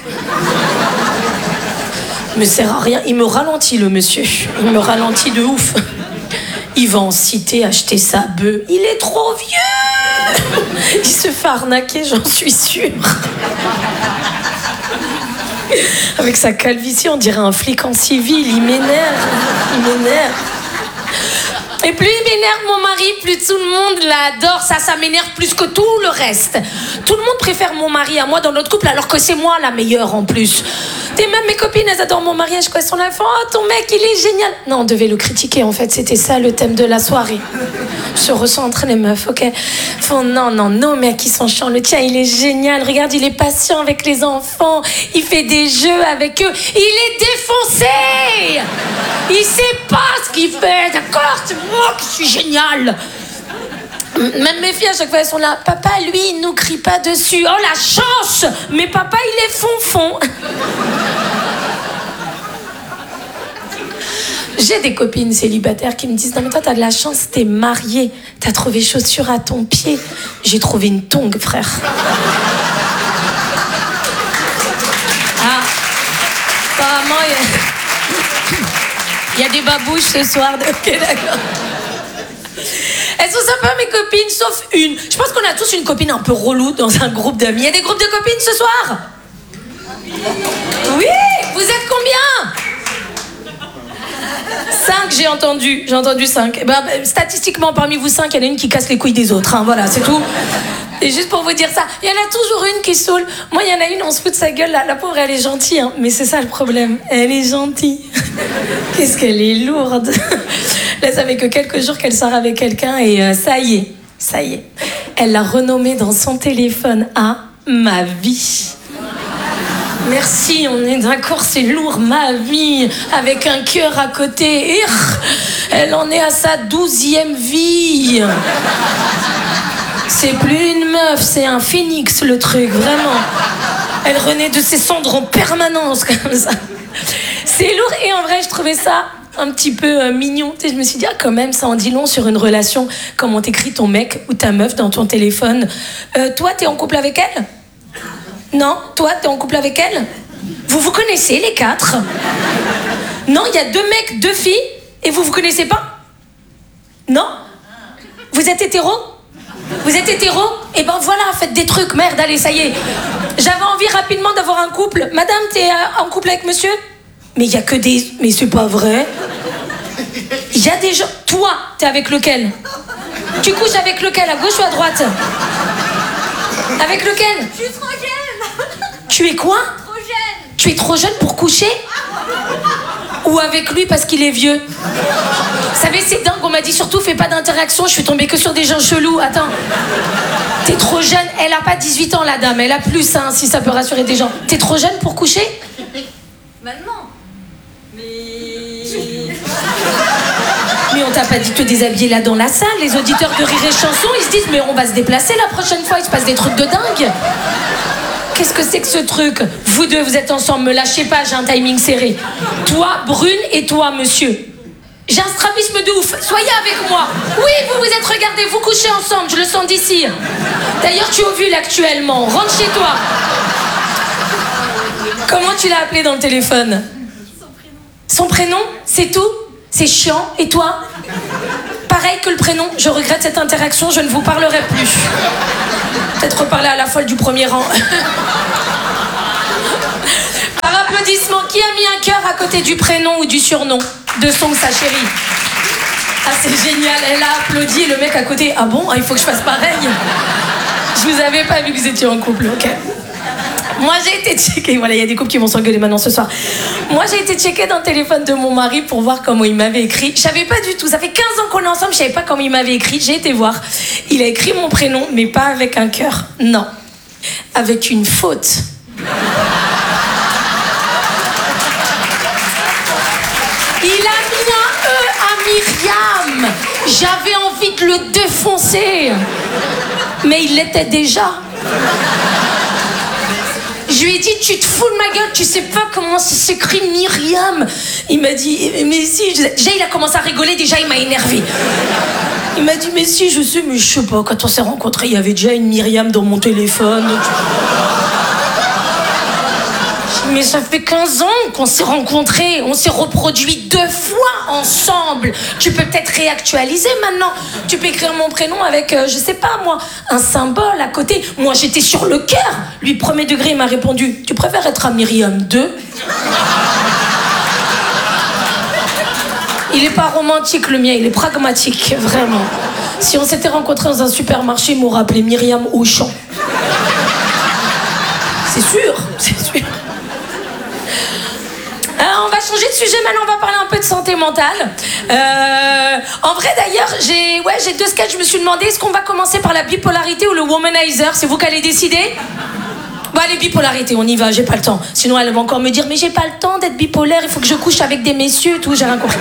Me sert à rien. Il me ralentit, le monsieur. Il me ralentit de ouf. Il va en cité acheter sa bœuf. Il est trop vieux. Il se fait arnaquer, j'en suis sûre. Avec sa calvitie, on dirait un flic en civil. Il m'énerve. Il m'énerve. Et plus il m'énerve mon mari, plus tout le monde l'adore. Ça m'énerve plus que tout le reste. Tout le monde préfère mon mari à moi dans notre couple, alors que c'est moi la meilleure en plus. Et même mes copines, elles adorent mon mariage, quoi. Elles sont là, oh ton mec, il est génial. Non, on devait le critiquer en fait, c'était ça le thème de la soirée. Se recentre les meufs, ok. Font non, nos mecs, ils sont chiants. Le tien, il est génial. Regarde, il est patient avec les enfants. Il fait des jeux avec eux. Il est défoncé. Il sait pas ce qu'il fait, d'accord? C'est moi qui suis génial. Même mes filles, à chaque fois, elles sont là. Papa, lui, il nous crie pas dessus. Oh, la chance! Mais papa, il est fonfon. J'ai des copines célibataires qui me disent non mais toi t'as de la chance, t'es mariée, t'as trouvé chaussures à ton pied. J'ai trouvé une tongue, frère. Ah, apparemment il y a des babouches ce soir. Ok, d'accord. Elles sont sympas mes copines, sauf une. Je pense qu'on a tous une copine un peu relou dans un groupe d'amis. Il y a des groupes de copines ce soir? Oui. Vous êtes combien? 5, j'ai entendu 5. Ben, statistiquement, parmi vous 5, il y en a une qui casse les couilles des autres. Hein, voilà, c'est tout. Et juste pour vous dire ça, il y en a toujours une qui saoule. Moi, il y en a une, on se fout de sa gueule. La pauvre, elle est gentille. Hein, mais c'est ça le problème. Elle est gentille. Qu'est-ce qu'elle est lourde. Là, ça fait que quelques jours qu'elle sort avec quelqu'un et ça y est. Elle l'a renommé dans son téléphone à ma vie. Merci, on est d'accord, c'est lourd, ma vie, avec un cœur à côté. Elle en est à sa 12e vie. C'est plus une meuf, c'est un phénix le truc, vraiment. Elle renaît de ses cendres en permanence, comme ça. C'est lourd, et en vrai, je trouvais ça un petit peu mignon. Tu sais, je me suis dit, ah, quand même, ça en dit long sur une relation. Comment t'écris ton mec ou ta meuf dans ton téléphone. Toi, t'es en couple avec elle ? Non, toi, t'es en couple avec elle? Vous vous connaissez, les 4? Non, il y a 2 mecs, 2 filles, et vous connaissez pas? Non? Vous êtes hétéro? Vous êtes hétéro? Eh ben voilà, faites des trucs, merde, allez, ça y est. J'avais envie rapidement d'avoir un couple. Madame, t'es en couple avec monsieur? Mais il y a que des... Mais c'est pas vrai. Il y a des gens... Toi, t'es avec lequel? Tu couches avec lequel, à gauche ou à droite? Avec lequel? Je suis trop jeune. Tu es quoi? Trop jeune. Tu es trop jeune pour coucher? Ou avec lui parce qu'il est vieux? Vous savez, c'est dingue, on m'a dit surtout fais pas d'interaction, je suis tombée que sur des gens chelous. Attends, t'es trop jeune, elle a pas 18 ans la dame, elle a plus, hein, si ça peut rassurer des gens. T'es trop jeune pour coucher? Bah non. Mais on t'a pas dit de te déshabiller là dans la salle. Les auditeurs de Rire et Chanson, ils se disent mais on va se déplacer la prochaine fois, il se passe des trucs de dingue. Qu'est-ce que c'est que ce truc? Vous deux, vous êtes ensemble, me lâchez pas, j'ai un timing serré. Toi, Brune, et toi, monsieur. J'ai un strabisme de ouf, soyez avec moi. Oui, vous vous êtes regardés, vous couchez ensemble, je le sens d'ici. D'ailleurs, tu ovules actuellement, rentre chez toi. Comment tu l'as appelé dans le téléphone? Son prénom, c'est tout? C'est chiant. Et toi? Pareil que le prénom, je regrette cette interaction, je ne vous parlerai plus. Peut-être reparler à la folle du premier rang. Par applaudissement, qui a mis un cœur à côté du prénom ou du surnom de son ou sa chérie? Ah, c'est génial, elle a applaudi et le mec à côté, ah bon, il faut que je fasse pareil. Je vous avais pas vu que vous étiez en couple, ok. Moi, j'ai été checkée. Voilà, il y a des couples qui vont s'engueuler maintenant ce soir. Moi, j'ai été checkée dans le téléphone de mon mari pour voir comment il m'avait écrit. Je savais pas du tout. Ça fait 15 ans qu'on est ensemble, je savais pas comment il m'avait écrit. J'ai été voir. Il a écrit mon prénom, mais pas avec un cœur. Non. Avec une faute. Il a mis un E à Myriam. J'avais envie de le défoncer. Mais il l'était déjà. Je lui ai dit, tu te fous de ma gueule, tu sais pas comment ça s'écrit Myriam. Il m'a dit, mais si. Déjà, il a commencé à rigoler, déjà, il m'a énervé. Il m'a dit, mais si, je sais, mais je sais pas. Quand on s'est rencontrés, il y avait déjà une Myriam dans mon téléphone. Mais ça fait 15 ans qu'on s'est rencontrés, on s'est reproduit 2 fois ensemble. Tu peux peut-être réactualiser maintenant. Tu peux écrire mon prénom avec, je sais pas moi, un symbole à côté. Moi j'étais sur le cœur. Lui, premier degré, il m'a répondu, tu préfères être à Myriam 2? Il est pas romantique le mien, il est pragmatique, vraiment. Si on s'était rencontrés dans un supermarché, il m'aurait appelé Myriam Auchan. C'est sûr, c'est sûr. On va changer de sujet maintenant, on va parler un peu de santé mentale. En vrai d'ailleurs, j'ai 2 sketchs, je me suis demandé, est-ce qu'on va commencer par la bipolarité ou le womanizer? C'est vous qui allez décider? Bon allez, bipolarité, on y va, j'ai pas le temps. Sinon elle va encore me dire, mais j'ai pas le temps d'être bipolaire, il faut que je couche avec des messieurs et tout, j'ai rien compris.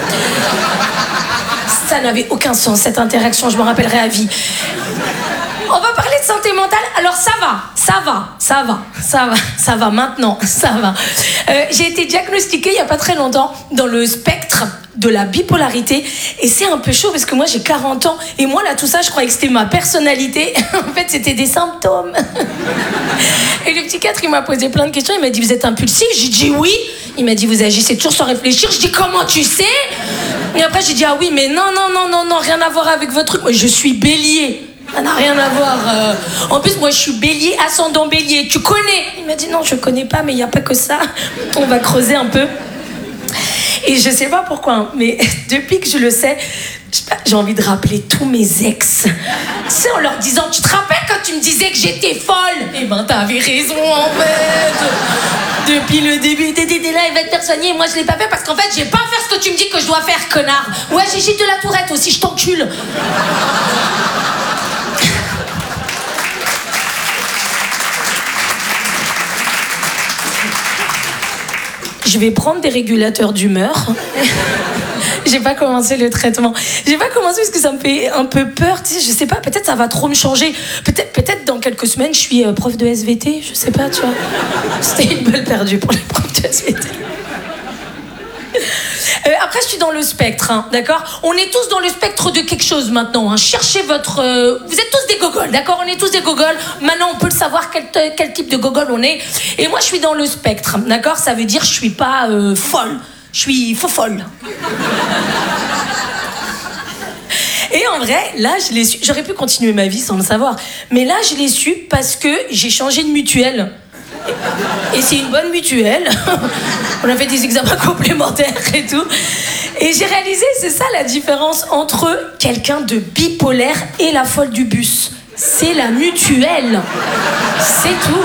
Ça n'avait aucun sens cette interaction, je m'en rappellerai à vie. On va parler de santé mentale. Alors ça va maintenant, ça va. J'ai été diagnostiquée il y a pas très longtemps dans le spectre de la bipolarité et c'est un peu chaud parce que moi j'ai 40 ans et moi là tout ça je croyais que c'était ma personnalité. En fait c'était des symptômes. Et le psychiatre il m'a posé plein de questions, il m'a dit vous êtes impulsif? J'ai dit oui. Il m'a dit vous agissez toujours sans réfléchir. Je dis comment tu sais? Et après j'ai dit ah oui mais non, rien à voir avec votre truc. Moi je suis bélier. Ça n'a rien à voir. En plus, moi, je suis bélier, ascendant bélier. Tu connais? Il m'a dit non, je connais pas, mais il n'y a pas que ça. On va creuser un peu. Et je sais pas pourquoi, mais depuis que je le sais, j'ai envie de rappeler tous mes ex. Tu sais, en leur disant, tu te rappelles quand tu me disais que j'étais folle? Eh ben, t'avais raison, en fait. Depuis le début, t'étais là, il va te faire soigner. Moi, je l'ai pas fait parce qu'en fait, j'ai pas à faire ce que tu me dis que je dois faire, connard. Ouais, j'ai Gilles de la Tourette aussi, je t'encule. Je vais prendre des régulateurs d'humeur. J'ai pas commencé le traitement. J'ai pas commencé parce que ça me fait un peu peur. Tu sais, je sais pas, peut-être ça va trop me changer. Peut-être dans quelques semaines, je suis prof de SVT. Je sais pas, tu vois. C'était une balle perdue pour les profs de SVT. Après, je suis dans le spectre, hein, d'accord? On est tous dans le spectre de quelque chose maintenant. Hein. Cherchez votre... Vous êtes tous des gogoles, d'accord? On est tous des gogoles. Maintenant, on peut le savoir quel type de gogole on est. Et moi, je suis dans le spectre, d'accord? Ça veut dire je suis pas folle. Je suis folle. Et en vrai, là, je l'ai su. J'aurais pu continuer ma vie sans le savoir. Mais là, je l'ai su parce que j'ai changé de mutuelle. Et c'est une bonne mutuelle. On a fait des examens complémentaires et tout. Et j'ai réalisé, c'est ça la différence entre quelqu'un de bipolaire et la folle du bus. C'est la mutuelle. C'est tout.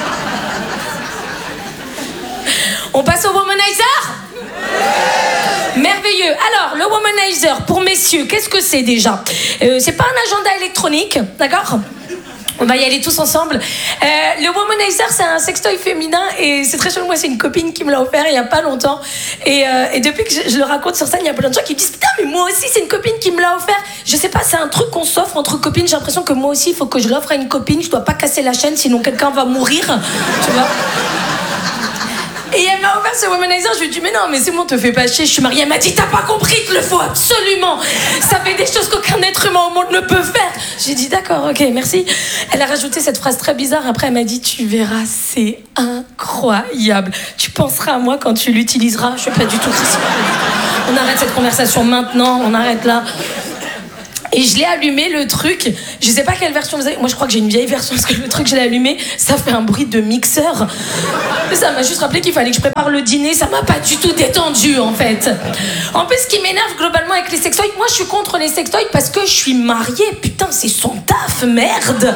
On passe au womanizer ? Merveilleux. Alors, le womanizer, pour messieurs, qu'est-ce que c'est déjà ? C'est pas un agenda électronique, d'accord ? On va y aller tous ensemble. Le womanizer, c'est un sextoy féminin et c'est très chouette. Moi, c'est une copine qui me l'a offert il y a pas longtemps. Et depuis que je le raconte sur scène, il y a plein de gens qui me disent « Putain, mais moi aussi, c'est une copine qui me l'a offert. » Je sais pas, c'est un truc qu'on s'offre entre copines. J'ai l'impression que moi aussi, il faut que je l'offre à une copine. Je dois pas casser la chaîne, sinon quelqu'un va mourir. Tu vois ? Et elle m'a offert ce womanizer, je lui dis mais non, mais c'est bon, te fais pas chier, je suis mariée. Elle m'a dit t'as pas compris, il le faut absolument. Ça fait des choses qu'aucun être humain au monde ne peut faire. J'ai dit d'accord, ok, merci. Elle a rajouté cette phrase très bizarre. Après, elle m'a dit tu verras, c'est incroyable. Tu penseras à moi quand tu l'utiliseras. Je suis pas du tout Christine. On arrête cette conversation maintenant, on arrête là. Et je l'ai allumé, le truc. Je sais pas quelle version vous avez. Moi, je crois que j'ai une vieille version, parce que le truc, je l'ai allumé, ça fait un bruit de mixeur. Ça m'a juste rappelé qu'il fallait que je prépare le dîner. Ça m'a pas du tout détendu, en fait. En plus, ce qui m'énerve globalement avec les sextoys, moi, je suis contre les sextoys parce que je suis mariée. Putain, c'est son taf, merde.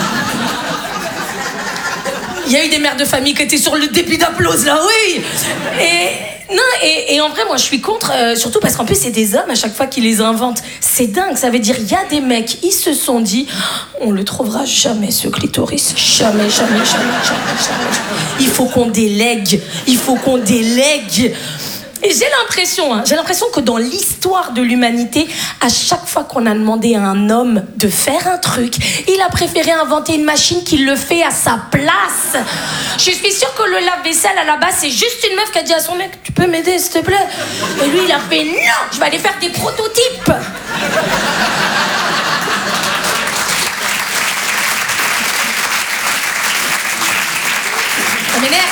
Il y a eu des mères de famille qui étaient sur le début d'applause, là, oui. Et en vrai, moi, je suis contre, surtout parce qu'en plus, c'est des hommes à chaque fois qui les inventent. C'est dingue, ça veut dire, il y a des mecs, ils se sont dit, on le trouvera jamais, ce clitoris. Jamais. Il faut qu'on délègue. Et j'ai l'impression que dans l'histoire de l'humanité, à chaque fois qu'on a demandé à un homme de faire un truc, il a préféré inventer une machine qui le fait à sa place. Je suis sûre que le lave-vaisselle, à la base, c'est juste une meuf qui a dit à son mec, tu peux m'aider, s'il te plaît? Et lui, il a fait, non, je vais aller faire des prototypes. Ça m'énerve.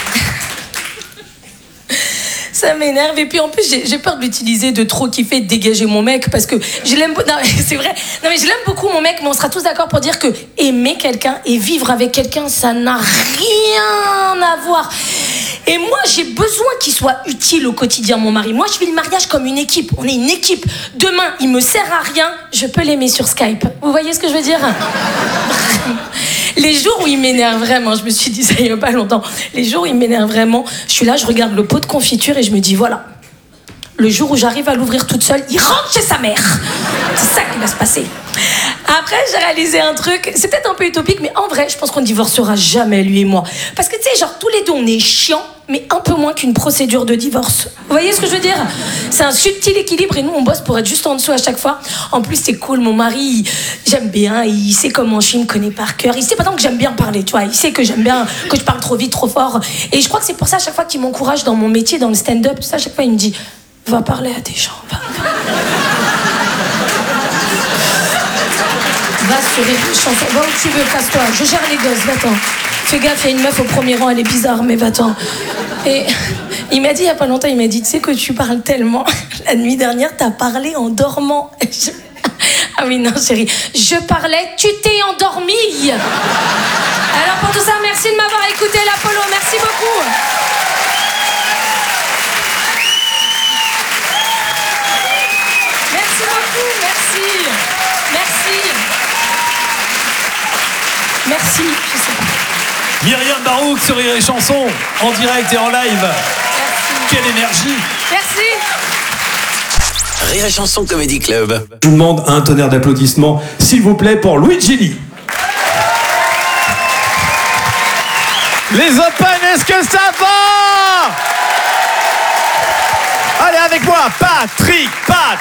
Ça m'énerve. Et puis en plus, j'ai peur de l'utiliser, de trop kiffer, de dégager mon mec, parce que je l'aime. Non, c'est vrai. Non, mais je l'aime beaucoup, mon mec, mais on sera tous d'accord pour dire que aimer quelqu'un et vivre avec quelqu'un, ça n'a rien à voir. Et moi, j'ai besoin qu'il soit utile au quotidien, mon mari. Moi, je vis le mariage comme une équipe. On est une équipe. Demain, il me sert à rien, je peux l'aimer sur Skype. Vous voyez ce que je veux dire? Les jours où il m'énerve vraiment, je me suis dit ça il y a pas longtemps, les jours où il m'énerve vraiment, je suis là, je regarde le pot de confiture et je me dis voilà, le jour où j'arrive à l'ouvrir toute seule, il rentre chez sa mère. C'est ça qui va se passer. Après, j'ai réalisé un truc, c'est peut-être un peu utopique, mais en vrai, je pense qu'on ne divorcera jamais, lui et moi. Parce que tu sais, genre, tous les deux, on est chiants, mais un peu moins qu'une procédure de divorce. Vous voyez ce que je veux dire? C'est un subtil équilibre et nous, on bosse pour être juste en dessous à chaque fois. En plus, c'est cool, mon mari, j'aime bien, il sait comment je suis, il me connaît par cœur. Il sait pas tant que j'aime bien parler, tu vois. Il sait que j'aime bien, que je parle trop vite, trop fort. Et je crois que c'est pour ça, à chaque fois qu'il m'encourage dans mon métier, dans le stand-up, tout ça, à chaque fois, il me dit va parler à des gens, va sur les chansons, va où tu veux, casse-toi, je gère les gosses, va-t'en. Fais gaffe, il y a une meuf au premier rang, elle est bizarre, mais va-t'en. Et il m'a dit il y a pas longtemps, il m'a dit tu sais que tu parles tellement. La nuit dernière, t'as parlé en dormant. Ah oui, non, chérie, je parlais, tu t'es endormie. Alors pour tout ça, merci de m'avoir écouté, l'Apollo, merci beaucoup. Merci beaucoup, merci. Merci, je sais pas. Myriam Barouk sur Rire et Chanson, en direct et en live. Merci. Quelle énergie. Merci. Rire et Chanson Comedy Club. Je vous demande un tonnerre d'applaudissements, s'il vous plaît, pour Luigi Lee. Les Open, est-ce que ça va? Allez avec moi, Patrick.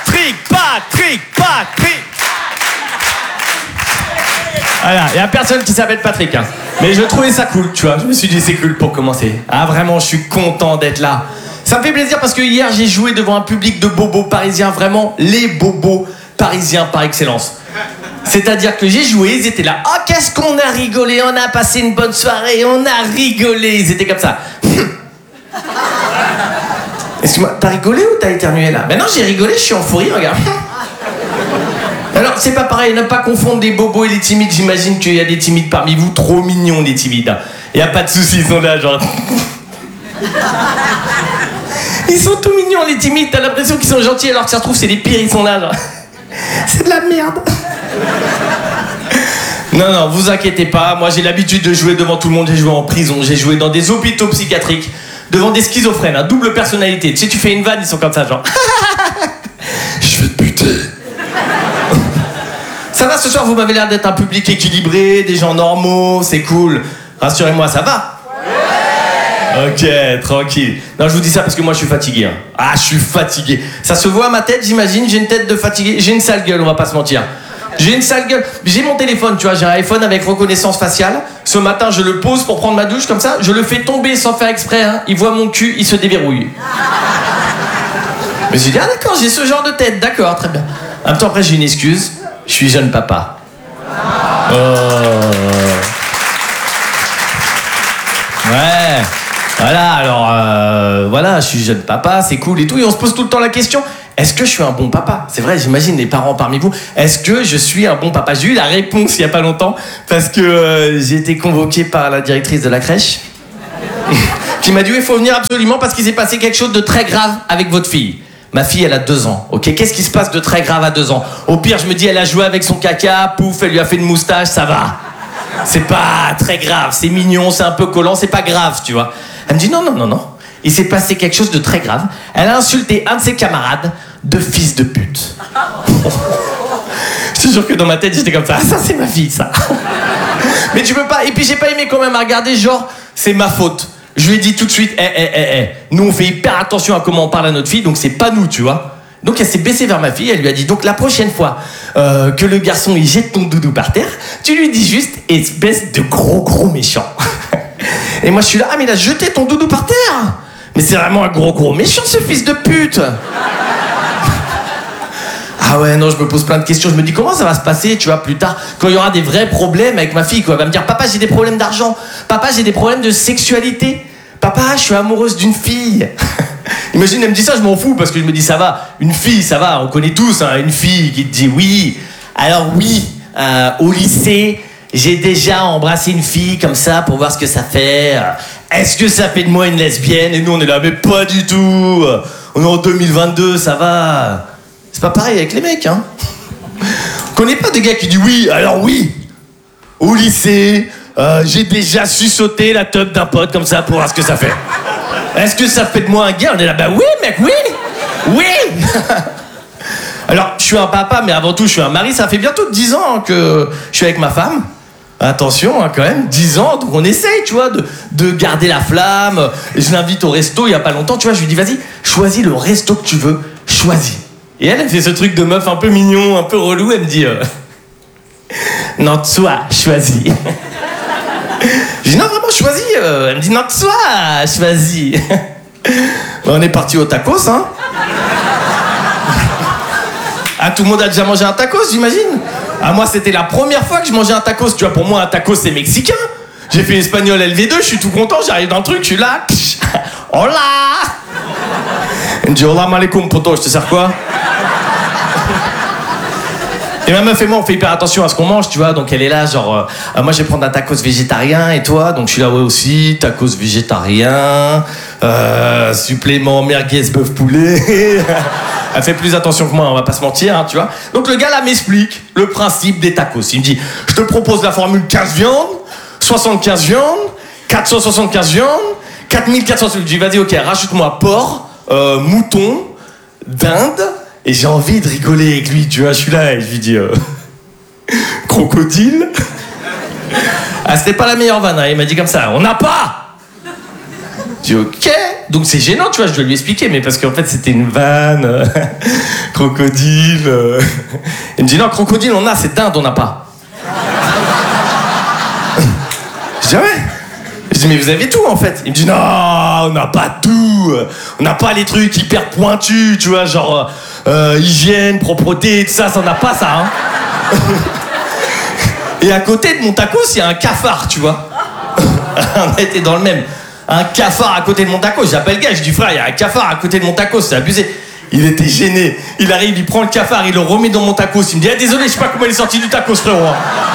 Voilà, il n'y a personne qui s'appelle Patrick, hein. Mais je trouvais ça cool, tu vois. Je me suis dit c'est cool pour commencer. Ah vraiment, je suis content d'être là. Ça me fait plaisir parce que hier j'ai joué devant un public de bobos parisiens, vraiment les bobos parisiens par excellence. C'est-à-dire que j'ai joué, ils étaient là. Oh, qu'est-ce qu'on a rigolé, on a passé une bonne soirée, on a rigolé. Ils étaient comme ça. Excuse-moi, t'as rigolé ou t'as éternué là? Ben non, j'ai rigolé, je suis en fou rire, regarde. Alors, c'est pas pareil, ne pas confondre des bobos et les timides. J'imagine qu'il y a des timides parmi vous, trop mignons les timides. Y a pas de soucis, ils sont là, genre. Ils sont tout mignons les timides, t'as l'impression qu'ils sont gentils alors que ça se trouve c'est les pires, ils sont là, genre. C'est de la merde. Non, vous inquiétez pas, moi j'ai l'habitude de jouer devant tout le monde, j'ai joué en prison, j'ai joué dans des hôpitaux psychiatriques, devant des schizophrènes, hein, double personnalité. Tu sais, tu fais une vanne, ils sont comme ça, genre. Je vais te buter. Ça va ce soir, vous m'avez l'air d'être un public équilibré, des gens normaux, c'est cool. Rassurez-moi, ça va? Ouais. Ok, tranquille. Non, je vous dis ça parce que moi je suis fatigué. Hein. Ah, je suis fatigué. Ça se voit à ma tête, j'imagine, j'ai une tête de fatigué, j'ai une sale gueule, on va pas se mentir. J'ai une sale gueule. J'ai mon téléphone, tu vois, j'ai un iPhone avec reconnaissance faciale. Ce matin, je le pose pour prendre ma douche comme ça. Je le fais tomber sans faire exprès. Hein. Il voit mon cul, il se déverrouille. Mais j'ai dit, ah d'accord, j'ai ce genre de tête. D'accord, très bien. En même temps, après, j'ai une excuse. Je suis jeune papa. Oh. Ouais. Voilà, alors, voilà, je suis jeune papa, c'est cool et tout. Et on se pose tout le temps la question, est-ce que je suis un bon papa? C'est vrai, j'imagine les parents parmi vous. Est-ce que je suis un bon papa? J'ai eu la réponse il y a pas longtemps parce que j'ai été convoqué par la directrice de la crèche qui m'a dit, il faut venir absolument parce qu'il s'est passé quelque chose de très grave avec votre fille. Ma fille, elle a 2 ans, ok? Qu'est-ce qui se passe de très grave à 2 ans? Au pire, je me dis, elle a joué avec son caca, pouf, elle lui a fait une moustache, ça va. C'est pas très grave, c'est mignon, c'est un peu collant, c'est pas grave, tu vois. Elle me dit non. Il s'est passé quelque chose de très grave. Elle a insulté un de ses camarades de fils de pute. Je te jure que dans ma tête, j'étais comme ça. Ah, ça, c'est ma fille, ça. Mais tu peux pas. Et puis, j'ai pas aimé quand même à regarder, genre, c'est ma faute. Je lui ai dit tout de suite, nous, on fait hyper attention à comment on parle à notre fille, donc c'est pas nous, tu vois. Donc, elle s'est baissée vers ma fille, elle lui a dit, donc la prochaine fois que le garçon, il jette ton doudou par terre, tu lui dis juste, espèce de gros méchant. Et moi je suis là, ah mais il a jeté ton doudou par terre. Mais c'est vraiment un gros méchant ce fils de pute. Ah ouais non, je me pose plein de questions, je me dis comment ça va se passer, tu vois, plus tard, quand il y aura des vrais problèmes avec ma fille, quoi. Elle va me dire, papa j'ai des problèmes d'argent, papa j'ai des problèmes de sexualité, papa je suis amoureuse d'une fille. Imagine, elle me dit ça, je m'en fous, parce que je me dis ça va, une fille ça va, on connaît tous hein, une fille qui te dit oui. Alors oui, au lycée, j'ai déjà embrassé une fille comme ça pour voir ce que ça fait. Est-ce que ça fait de moi une lesbienne? Et nous on est là, mais pas du tout. On est en 2022, ça va. C'est pas pareil avec les mecs, hein. On connaît pas des gars qui disent oui, alors oui. Au lycée, j'ai déjà su sauter la teub d'un pote comme ça pour voir ce que ça fait. Est-ce que ça fait de moi un gars? On est là, bah oui mec, oui. Alors, je suis un papa, mais avant tout, je suis un mari. Ça fait bientôt 10 ans que je suis avec ma femme. Attention, hein, quand même, 10 ans, donc on essaye, tu vois, de garder la flamme. Je l'invite au resto il y a pas longtemps, tu vois, je lui dis, vas-y, choisis le resto que tu veux, choisis. Et elle fait ce truc de meuf un peu mignon, un peu relou, elle me dit, non, toi, choisis. Je dis, non, vraiment, choisis. Elle me dit, non, toi, choisis. On est parti au tacos, hein. Ah, tout le monde a déjà mangé un tacos, j'imagine. Ah, moi, c'était la première fois que je mangeais un tacos. Tu vois, pour moi, un tacos, c'est mexicain. J'ai fait espagnol LV2, je suis tout content, j'arrive dans le truc, je suis là. Hola. Elle me dit, hola, malekoum, poto, je te sers quoi? Et ma meuf et moi, on fait hyper attention à ce qu'on mange, tu vois. Donc, elle est là, genre, moi, je vais prendre un tacos végétarien, et toi? Donc, je suis là, ouais, aussi, tacos végétarien, supplément merguez bœuf poulet. Elle fait plus attention que moi, on va pas se mentir, hein, tu vois. Donc, le gars, là, m'explique le principe des tacos. Il me dit, je te propose la formule 15 viandes, 75 viandes, 475 viandes, 4400. Je dis, vas-y, ok, rajoute-moi porc, mouton, dinde. Et j'ai envie de rigoler avec lui, tu vois, je suis là et je lui dis crocodile. Ah, c'était pas la meilleure vanne, hein, il m'a dit comme ça, on n'a pas. Je dis ok, donc c'est gênant, tu vois, je dois lui expliquer, mais parce qu'en fait c'était une vanne, crocodile. Il me dit non, crocodile on a, c'est dinde, on n'a pas. Je dis ah ouais. Je dis mais vous avez tout en fait. Il me dit non, on n'a pas tout. On n'a pas les trucs hyper pointus, tu vois, genre hygiène, propreté, tout ça, ça n'a pas ça. Hein. Et à côté de mon tacos, il y a un cafard, tu vois. On était dans le même. Un cafard à côté de mon tacos. J'appelle le gars, je dis frère, il y a un cafard à côté de mon tacos, c'est abusé. Il était gêné. Il arrive, il prend le cafard, il le remet dans mon tacos. Il me dit ah, désolé, je sais pas comment il est sorti du tacos, frérot.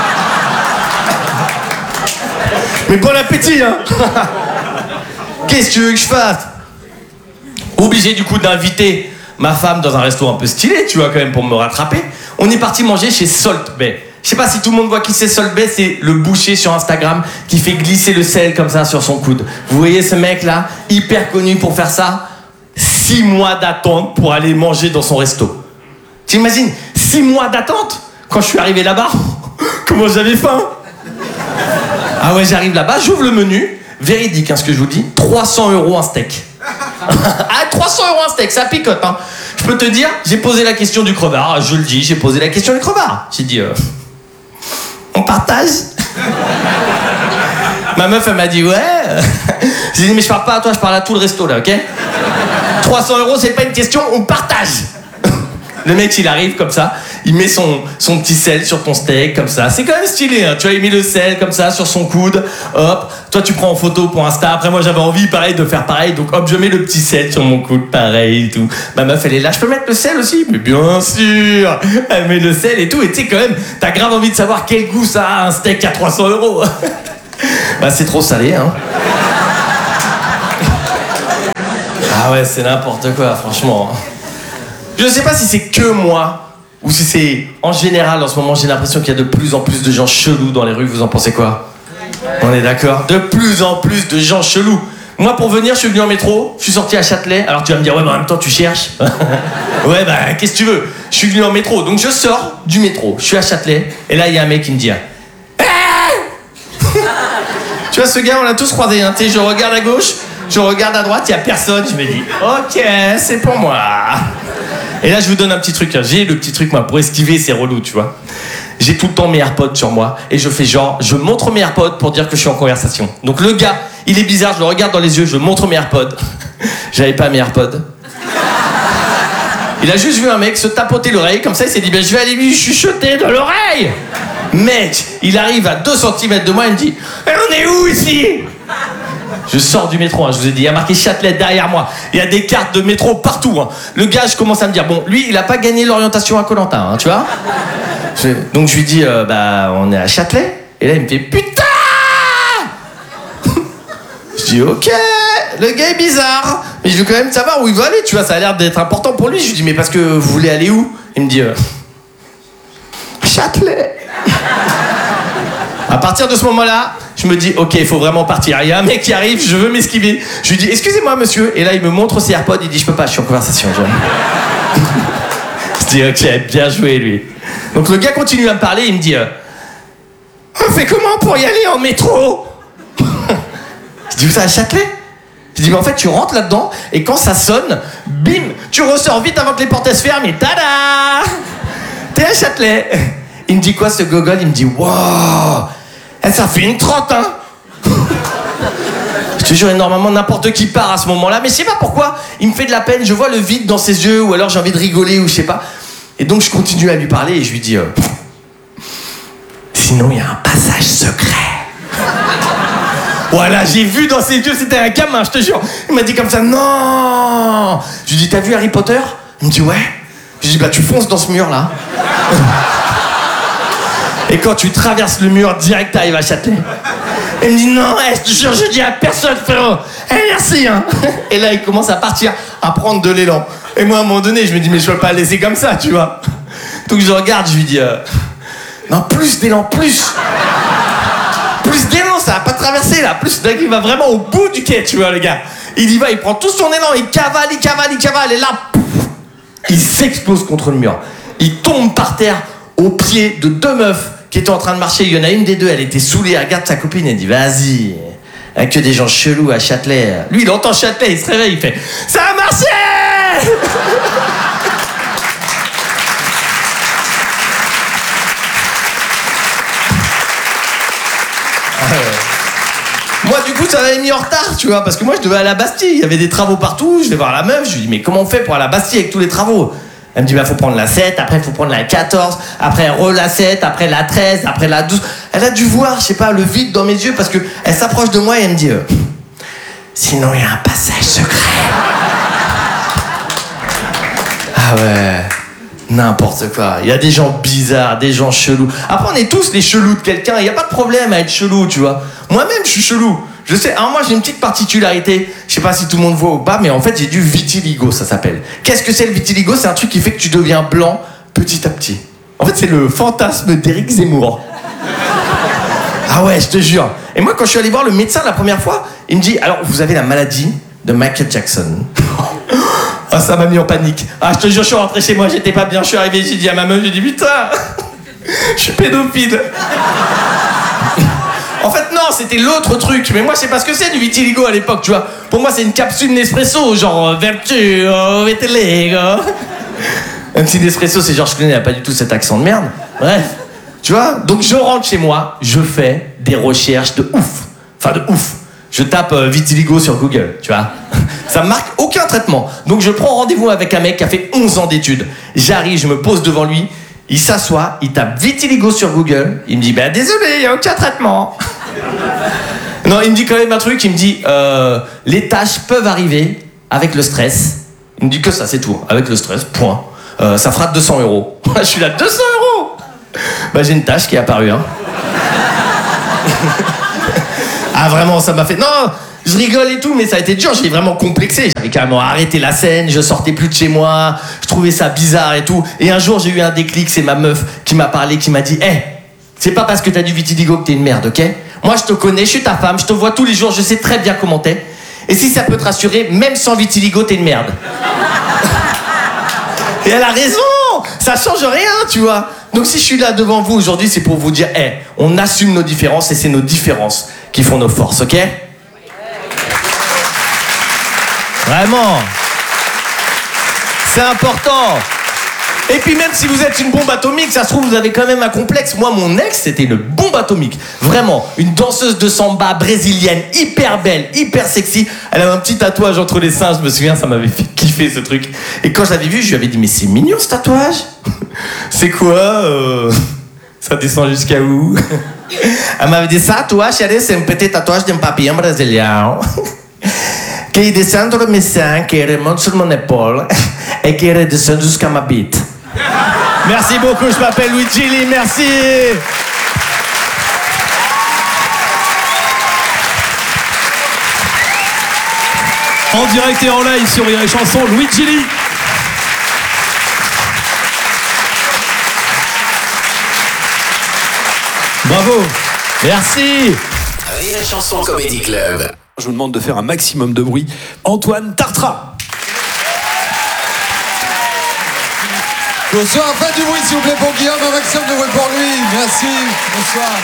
Mais bon appétit, hein. Qu'est-ce que tu veux que je fasse? Obligé du coup d'inviter ma femme dans un resto un peu stylé, tu vois, quand même, pour me rattraper. On est parti manger chez Salt Bay. Je sais pas si tout le monde voit qui c'est Salt Bay, c'est le boucher sur Instagram qui fait glisser le sel comme ça sur son coude. Vous voyez ce mec-là, hyper connu pour faire ça? 6 mois d'attente pour aller manger dans son resto. T'imagines, 6 mois d'attente? Quand je suis arrivé là-bas, comment j'avais faim? Ah ouais, j'arrive là-bas, j'ouvre le menu, véridique, hein, ce que je vous dis, 300 € un steak. Ah, 300 € un steak, ça picote, hein. Je peux te dire, j'ai posé la question du crevard, je le dis, j'ai posé la question du crevard. J'ai dit, on partage? Ma meuf, elle m'a dit, ouais. J'ai dit, mais je parle pas à toi, je parle à tout le resto, là, ok? 300 €, c'est pas une question, on partage. Le mec, il arrive comme ça, il met son petit sel sur ton steak, comme ça. C'est quand même stylé, hein. Tu vois, il met le sel comme ça sur son coude. Hop, toi, tu prends en photo pour Insta. Après, moi, j'avais envie, pareil, de faire pareil. Donc, hop, je mets le petit sel sur mon coude, pareil et tout. Ma meuf, elle est là, je peux mettre le sel aussi? Mais bien sûr. Elle met le sel et tout. Et tu sais, quand même, t'as grave envie de savoir quel goût ça a, un steak à 300 €. Bah, c'est trop salé, hein. Ah ouais, c'est n'importe quoi, franchement. Je sais pas si c'est que moi ou si c'est en général en ce moment, j'ai l'impression qu'il y a de plus en plus de gens chelous dans les rues. Vous en pensez quoi? On est d'accord? De plus en plus de gens chelous. Moi, pour venir, je suis venu en métro, je suis sorti à Châtelet. Alors tu vas me dire, ouais, mais en même temps, tu cherches. Ouais, bah, qu'est-ce que tu veux? Je suis venu en métro, donc je sors du métro, je suis à Châtelet, et là, il y a un mec qui me dit, tu vois, ce gars, on l'a tous croisé, hein. Tu sais, je regarde à gauche, je regarde à droite, il n'y a personne, je me dis, ok, c'est pour moi. Et là, je vous donne un petit truc. J'ai le petit truc, moi, pour esquiver, c'est relou, tu vois. J'ai tout le temps mes AirPods sur moi. Et je fais genre, je montre mes AirPods pour dire que je suis en conversation. Donc le gars, il est bizarre, je le regarde dans les yeux, je montre mes AirPods. J'avais pas mes AirPods. Il a juste vu un mec se tapoter l'oreille, comme ça, il s'est dit, ben, je vais aller lui chuchoter dans l'oreille. Mec, il arrive à 2 cm de moi, il me dit, on est où ici? Je sors du métro, hein, je vous ai dit, il y a marqué Châtelet derrière moi. Il y a des cartes de métro partout. Hein. Le gars, je commence à me dire, bon, lui, il a pas gagné l'orientation à Koh-Lanta, hein, tu vois. Donc je lui dis, bah, on est à Châtelet. Et là, il me fait, putain. Je dis, ok, le gars est bizarre. Mais je veux quand même savoir où il veut aller, tu vois, ça a l'air d'être important pour lui. Je lui dis, mais parce que vous voulez aller où? Il me dit, Châtelet. À partir de ce moment-là, je me dis, ok, il faut vraiment partir. Il y a un mec qui arrive, je veux m'esquiver. Je lui dis, excusez-moi, monsieur. Et là, il me montre ses AirPods. Il dit, je peux pas, je suis en conversation. Je dis, ok, bien joué, lui. Donc le gars continue à me parler. Il me dit, on fait comment pour y aller en métro? Je dis, vous êtes à Châtelet? Je dis, mais en fait, tu rentres là-dedans. Et quand ça sonne, bim, tu ressors vite avant que les portes se ferment. Et tada! T'es à Châtelet. Il me dit quoi, ce gogol? Il me dit, waouh! Ça fait une trotte, hein. Je te jure, normalement, n'importe qui part à ce moment-là. Mais je sais pas pourquoi, il me fait de la peine. Je vois le vide dans ses yeux, ou alors j'ai envie de rigoler, ou je sais pas. Et donc, je continue à lui parler, et je lui dis, sinon, il y a un passage secret. Voilà, j'ai vu dans ses yeux, c'était un gamin, je te jure. Il m'a dit comme ça, non. Je lui dis, t'as vu Harry Potter? Il me dit, ouais. Je lui dis, bah, tu fonces dans ce mur-là. Et quand tu traverses le mur, direct, t'arrives à Châtelet. Il me dit, non, je te jure, je dis à personne, frérot. Merci, hein. Et là, il commence à partir, à prendre de l'élan. Et moi, à un moment donné, je me dis, mais je peux pas le laisser comme ça, tu vois. Donc, je regarde, je lui dis, non, plus d'élan, plus d'élan, ça va pas traverser, là. Plus, il va vraiment au bout du quai, tu vois, le gars. Il y va, il prend tout son élan, il cavale. Et là, pouf, il s'explose contre le mur. Il tombe par terre au pied de 2 meufs qui étaient en train de marcher. Il y en a une des 2, elle était saoulée, elle regarde sa copine, elle dit, vas-y, il y a que des gens chelous à Châtelet. Lui, il entend Châtelet, il se réveille, il fait, ça a marché. Moi, du coup, ça m'avait mis en retard, tu vois, parce que moi, je devais aller à la Bastille. Il y avait des travaux partout, je vais voir la meuf, je lui dis, mais comment on fait pour aller à la Bastille avec tous les travaux? Elle me dit, bah, faut prendre la 7, après, faut prendre la 14, après, la 7, après, la 13, après, la 12. Elle a dû voir, je sais pas, le vide dans mes yeux, parce que elle s'approche de moi et elle me dit, sinon, il y a un passage secret. Ah ouais, n'importe quoi. Il y a des gens bizarres, des gens chelous. Après, on est tous les chelous de quelqu'un, il n'y a pas de problème à être chelou, tu vois. Moi-même, je suis chelou. Je sais, alors moi j'ai une petite particularité, je sais pas si tout le monde voit ou pas, mais en fait j'ai du vitiligo, ça s'appelle. Qu'est-ce que c'est le vitiligo? C'est un truc qui fait que tu deviens blanc petit à petit. En fait c'est le fantasme d'Éric Zemmour. Ah ouais, je te jure. Et moi quand je suis allé voir le médecin la première fois, il me dit, alors vous avez la maladie de Michael Jackson. Ah ça m'a mis en panique. Ah je te jure, je suis rentré chez moi, j'étais pas bien, je suis arrivé, j'ai dit à ma meuf, j'ai dit putain, je suis pédophile. En fait, non, c'était l'autre truc. Mais moi, je sais pas ce que c'est du vitiligo à l'époque, tu vois. Pour moi, c'est une capsule Nespresso, genre, vitiligo. Un petit Nespresso, c'est Georges Clooney, il n'a pas du tout cet accent de merde. Bref, tu vois. Donc je rentre chez moi, je fais des recherches de ouf. Enfin, de ouf. Je tape vitiligo sur Google, tu vois. Ça me marque aucun traitement. Donc je prends rendez-vous avec un mec qui a fait 11 ans d'études. J'arrive, je me pose devant lui. Il s'assoit, il tape vitiligo sur Google. Il me dit, désolé, il n'y a aucun traitement. Non, il me dit quand même un truc. Il me dit, les tâches peuvent arriver avec le stress. Il me dit que ça, c'est tout. Avec le stress, point. Ça fera 200 €. Je suis là, 200 €. J'ai une tâche qui est apparue, hein. Ah, vraiment, ça m'a fait... Non, je rigole et tout, mais ça a été dur. J'ai vraiment complexé. J'avais carrément arrêté la scène. Je sortais plus de chez moi. Je trouvais ça bizarre et tout. Et un jour, j'ai eu un déclic. C'est ma meuf qui m'a parlé, qui m'a dit, c'est pas parce que t'as du vitiligo que t'es une merde, ok? Moi, je te connais, je suis ta femme, je te vois tous les jours, je sais très bien comment t'es. Et si ça peut te rassurer, même sans vitiligo, t'es une merde. Et elle a raison. Ça change rien, tu vois. Donc si je suis là devant vous aujourd'hui, c'est pour vous dire, on assume nos différences et c'est nos différences qui font nos forces, ok? Vraiment. C'est important. Et puis même si vous êtes une bombe atomique, ça se trouve vous avez quand même un complexe. Moi, mon ex, c'était une bombe atomique. Vraiment, une danseuse de samba brésilienne, hyper belle, hyper sexy. Elle avait un petit tatouage entre les seins, je me souviens, ça m'avait fait kiffer ce truc. Et quand je l'avais vu, je lui avais dit, mais c'est mignon ce tatouage. C'est quoi Ça descend jusqu'à où? Elle m'avait dit, ça, toi, chérie, c'est un petit tatouage d'un papillon brésilien. Qui descend de mes seins, qui remonte sur mon épaule et qui redescend jusqu'à ma bite. Merci beaucoup, je m'appelle Luigi Lee, merci. En direct et en live sur Rire et Chanson, Luigi Lee. Bravo, merci. Rire et Chanson Comedy Club. Je vous demande de faire un maximum de bruit. Antoine Tartra. Bonsoir, faites du bruit s'il vous plaît pour Guillaume, un maximum de bruit pour lui. Merci. Bonsoir.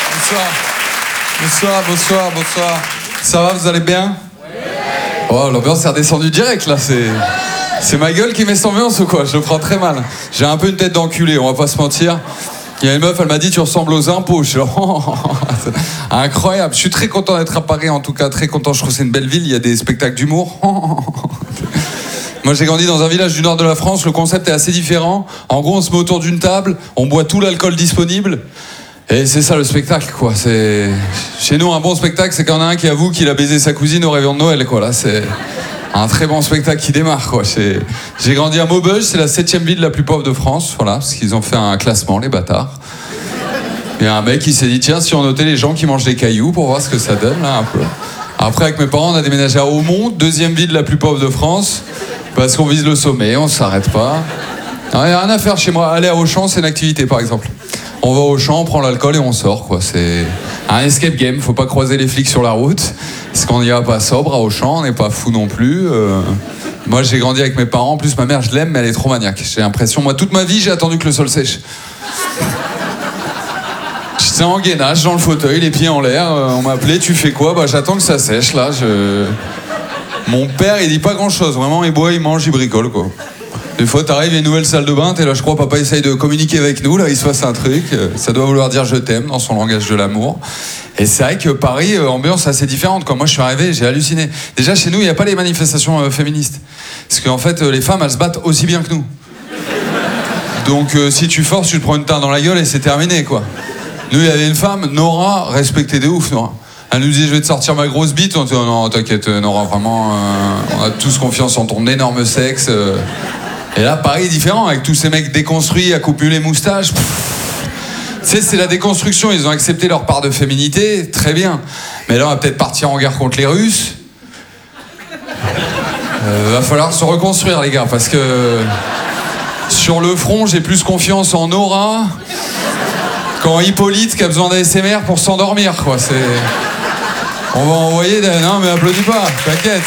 Bonsoir. Ça va, vous allez bien? Oh, l'ambiance est redescendue direct là, c'est ma gueule qui met cette ambiance ou quoi? Je le prends très mal. J'ai un peu une tête d'enculé, on va pas se mentir. Il y a une meuf, elle m'a dit tu ressembles aux impôts. Je suis là, incroyable. Je suis très content d'être à Paris, en tout cas très content. Je trouve que c'est une belle ville, il y a des spectacles d'humour. Moi j'ai grandi dans un village du nord de la France, le concept est assez différent. En gros on se met autour d'une table, on boit tout l'alcool disponible. Et c'est ça le spectacle quoi. C'est... Chez nous un bon spectacle c'est quand on a un qui avoue qu'il a baisé sa cousine au réveillon de Noël quoi. Là c'est un très bon spectacle qui démarre quoi. J'ai grandi à Maubeuge, c'est la 7e ville la plus pauvre de France, voilà, parce qu'ils ont fait un classement les bâtards. Il y a un mec qui s'est dit tiens si on notait les gens qui mangent des cailloux pour voir ce que ça donne là un peu. Après avec mes parents on a déménagé à Aumont, 2e ville la plus pauvre de France. Parce qu'on vise le sommet, on s'arrête pas. Il n'y a rien à faire chez moi. Aller à Auchan, c'est une activité, par exemple. On va au Auchan, on prend l'alcool et on sort, quoi. C'est un escape game. Faut pas croiser les flics sur la route. Parce qu'on n'y va pas sobre à Auchan, on n'est pas fou non plus. Moi, j'ai grandi avec mes parents. En plus, ma mère, je l'aime, mais elle est trop maniaque. J'ai l'impression, moi, toute ma vie, j'ai attendu que le sol sèche. J'étais en gainage, dans le fauteuil, les pieds en l'air. On m'appelait, tu fais quoi? J'attends que ça sèche, là. Mon père, il dit pas grand-chose. Vraiment, il boit, il mange, il bricole, quoi. Des fois, t'arrives, il y a une nouvelle salle de bain, t'es là, je crois, papa essaye de communiquer avec nous, là, il se passe un truc. Ça doit vouloir dire je t'aime dans son langage de l'amour. Et c'est vrai que Paris, ambiance assez différente. Quand moi, je suis arrivé, j'ai halluciné. Déjà, chez nous, il n'y a pas les manifestations féministes. Parce qu'en fait, les femmes, elles se battent aussi bien que nous. Donc, si tu forces, tu te prends une tarte dans la gueule et c'est terminé, quoi. Nous, il y avait une femme, Nora, respectée de ouf, Nora. Elle nous dit je vais te sortir ma grosse bite. On dit oh non t'inquiète Nora vraiment on a tous confiance en ton énorme sexe. Et là Paris est différent avec tous ces mecs déconstruits à couper les moustaches. Tu sais c'est la déconstruction, ils ont accepté leur part de féminité, très bien. Mais là on va peut-être partir en guerre contre les Russes. Va falloir se reconstruire les gars parce que sur le front j'ai plus confiance en Nora qu'en Hippolyte qui a besoin d'ASMR pour s'endormir quoi. C'est... On va envoyer des... Non mais applaudis pas, t'inquiète.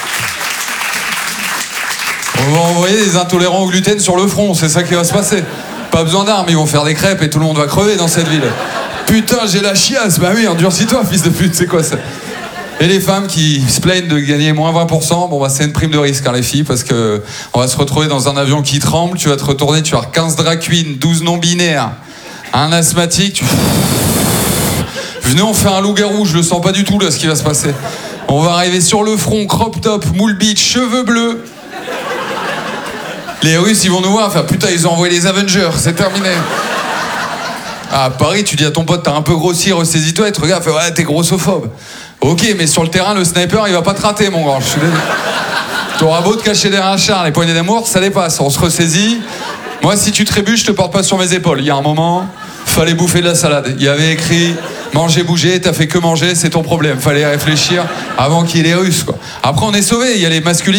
On va envoyer des intolérants au gluten sur le front, c'est ça qui va se passer. Pas besoin d'armes, ils vont faire des crêpes et tout le monde va crever dans cette ville. Putain, j'ai la chiasse, bah oui, endurcis-toi, fils de pute, c'est quoi ça? Et les femmes qui se plaignent de gagner moins 20%, bon bah c'est une prime de risque les filles, parce que on va se retrouver dans un avion qui tremble, tu vas te retourner, tu vas avoir 15 drag queens, 12 non-binaires, un asthmatique, Venez, on fait un loup-garou, je le sens pas du tout là ce qui va se passer. On va arriver sur le front, crop top, moule beach, cheveux bleus. Les Russes ils vont nous voir, enfin putain ils ont envoyé les Avengers, c'est terminé. À Paris, tu dis à ton pote, t'as un peu grossi, ressaisis-toi, et te regarde, fait ouais, t'es grossophobe. Ok, mais sur le terrain, le sniper, il va pas te rater, mon grand. T'auras beau te cacher derrière un char, les poignées d'amour, ça dépasse. On se ressaisit. Moi, si tu trébuches, je te porte pas sur mes épaules. Il y a un moment, fallait bouffer de la salade. Il y avait écrit manger, bouger, t'as fait que manger, c'est ton problème. Fallait réfléchir avant qu'il y ait les Russes, quoi. Après, on est sauvés. Il y a les masculines.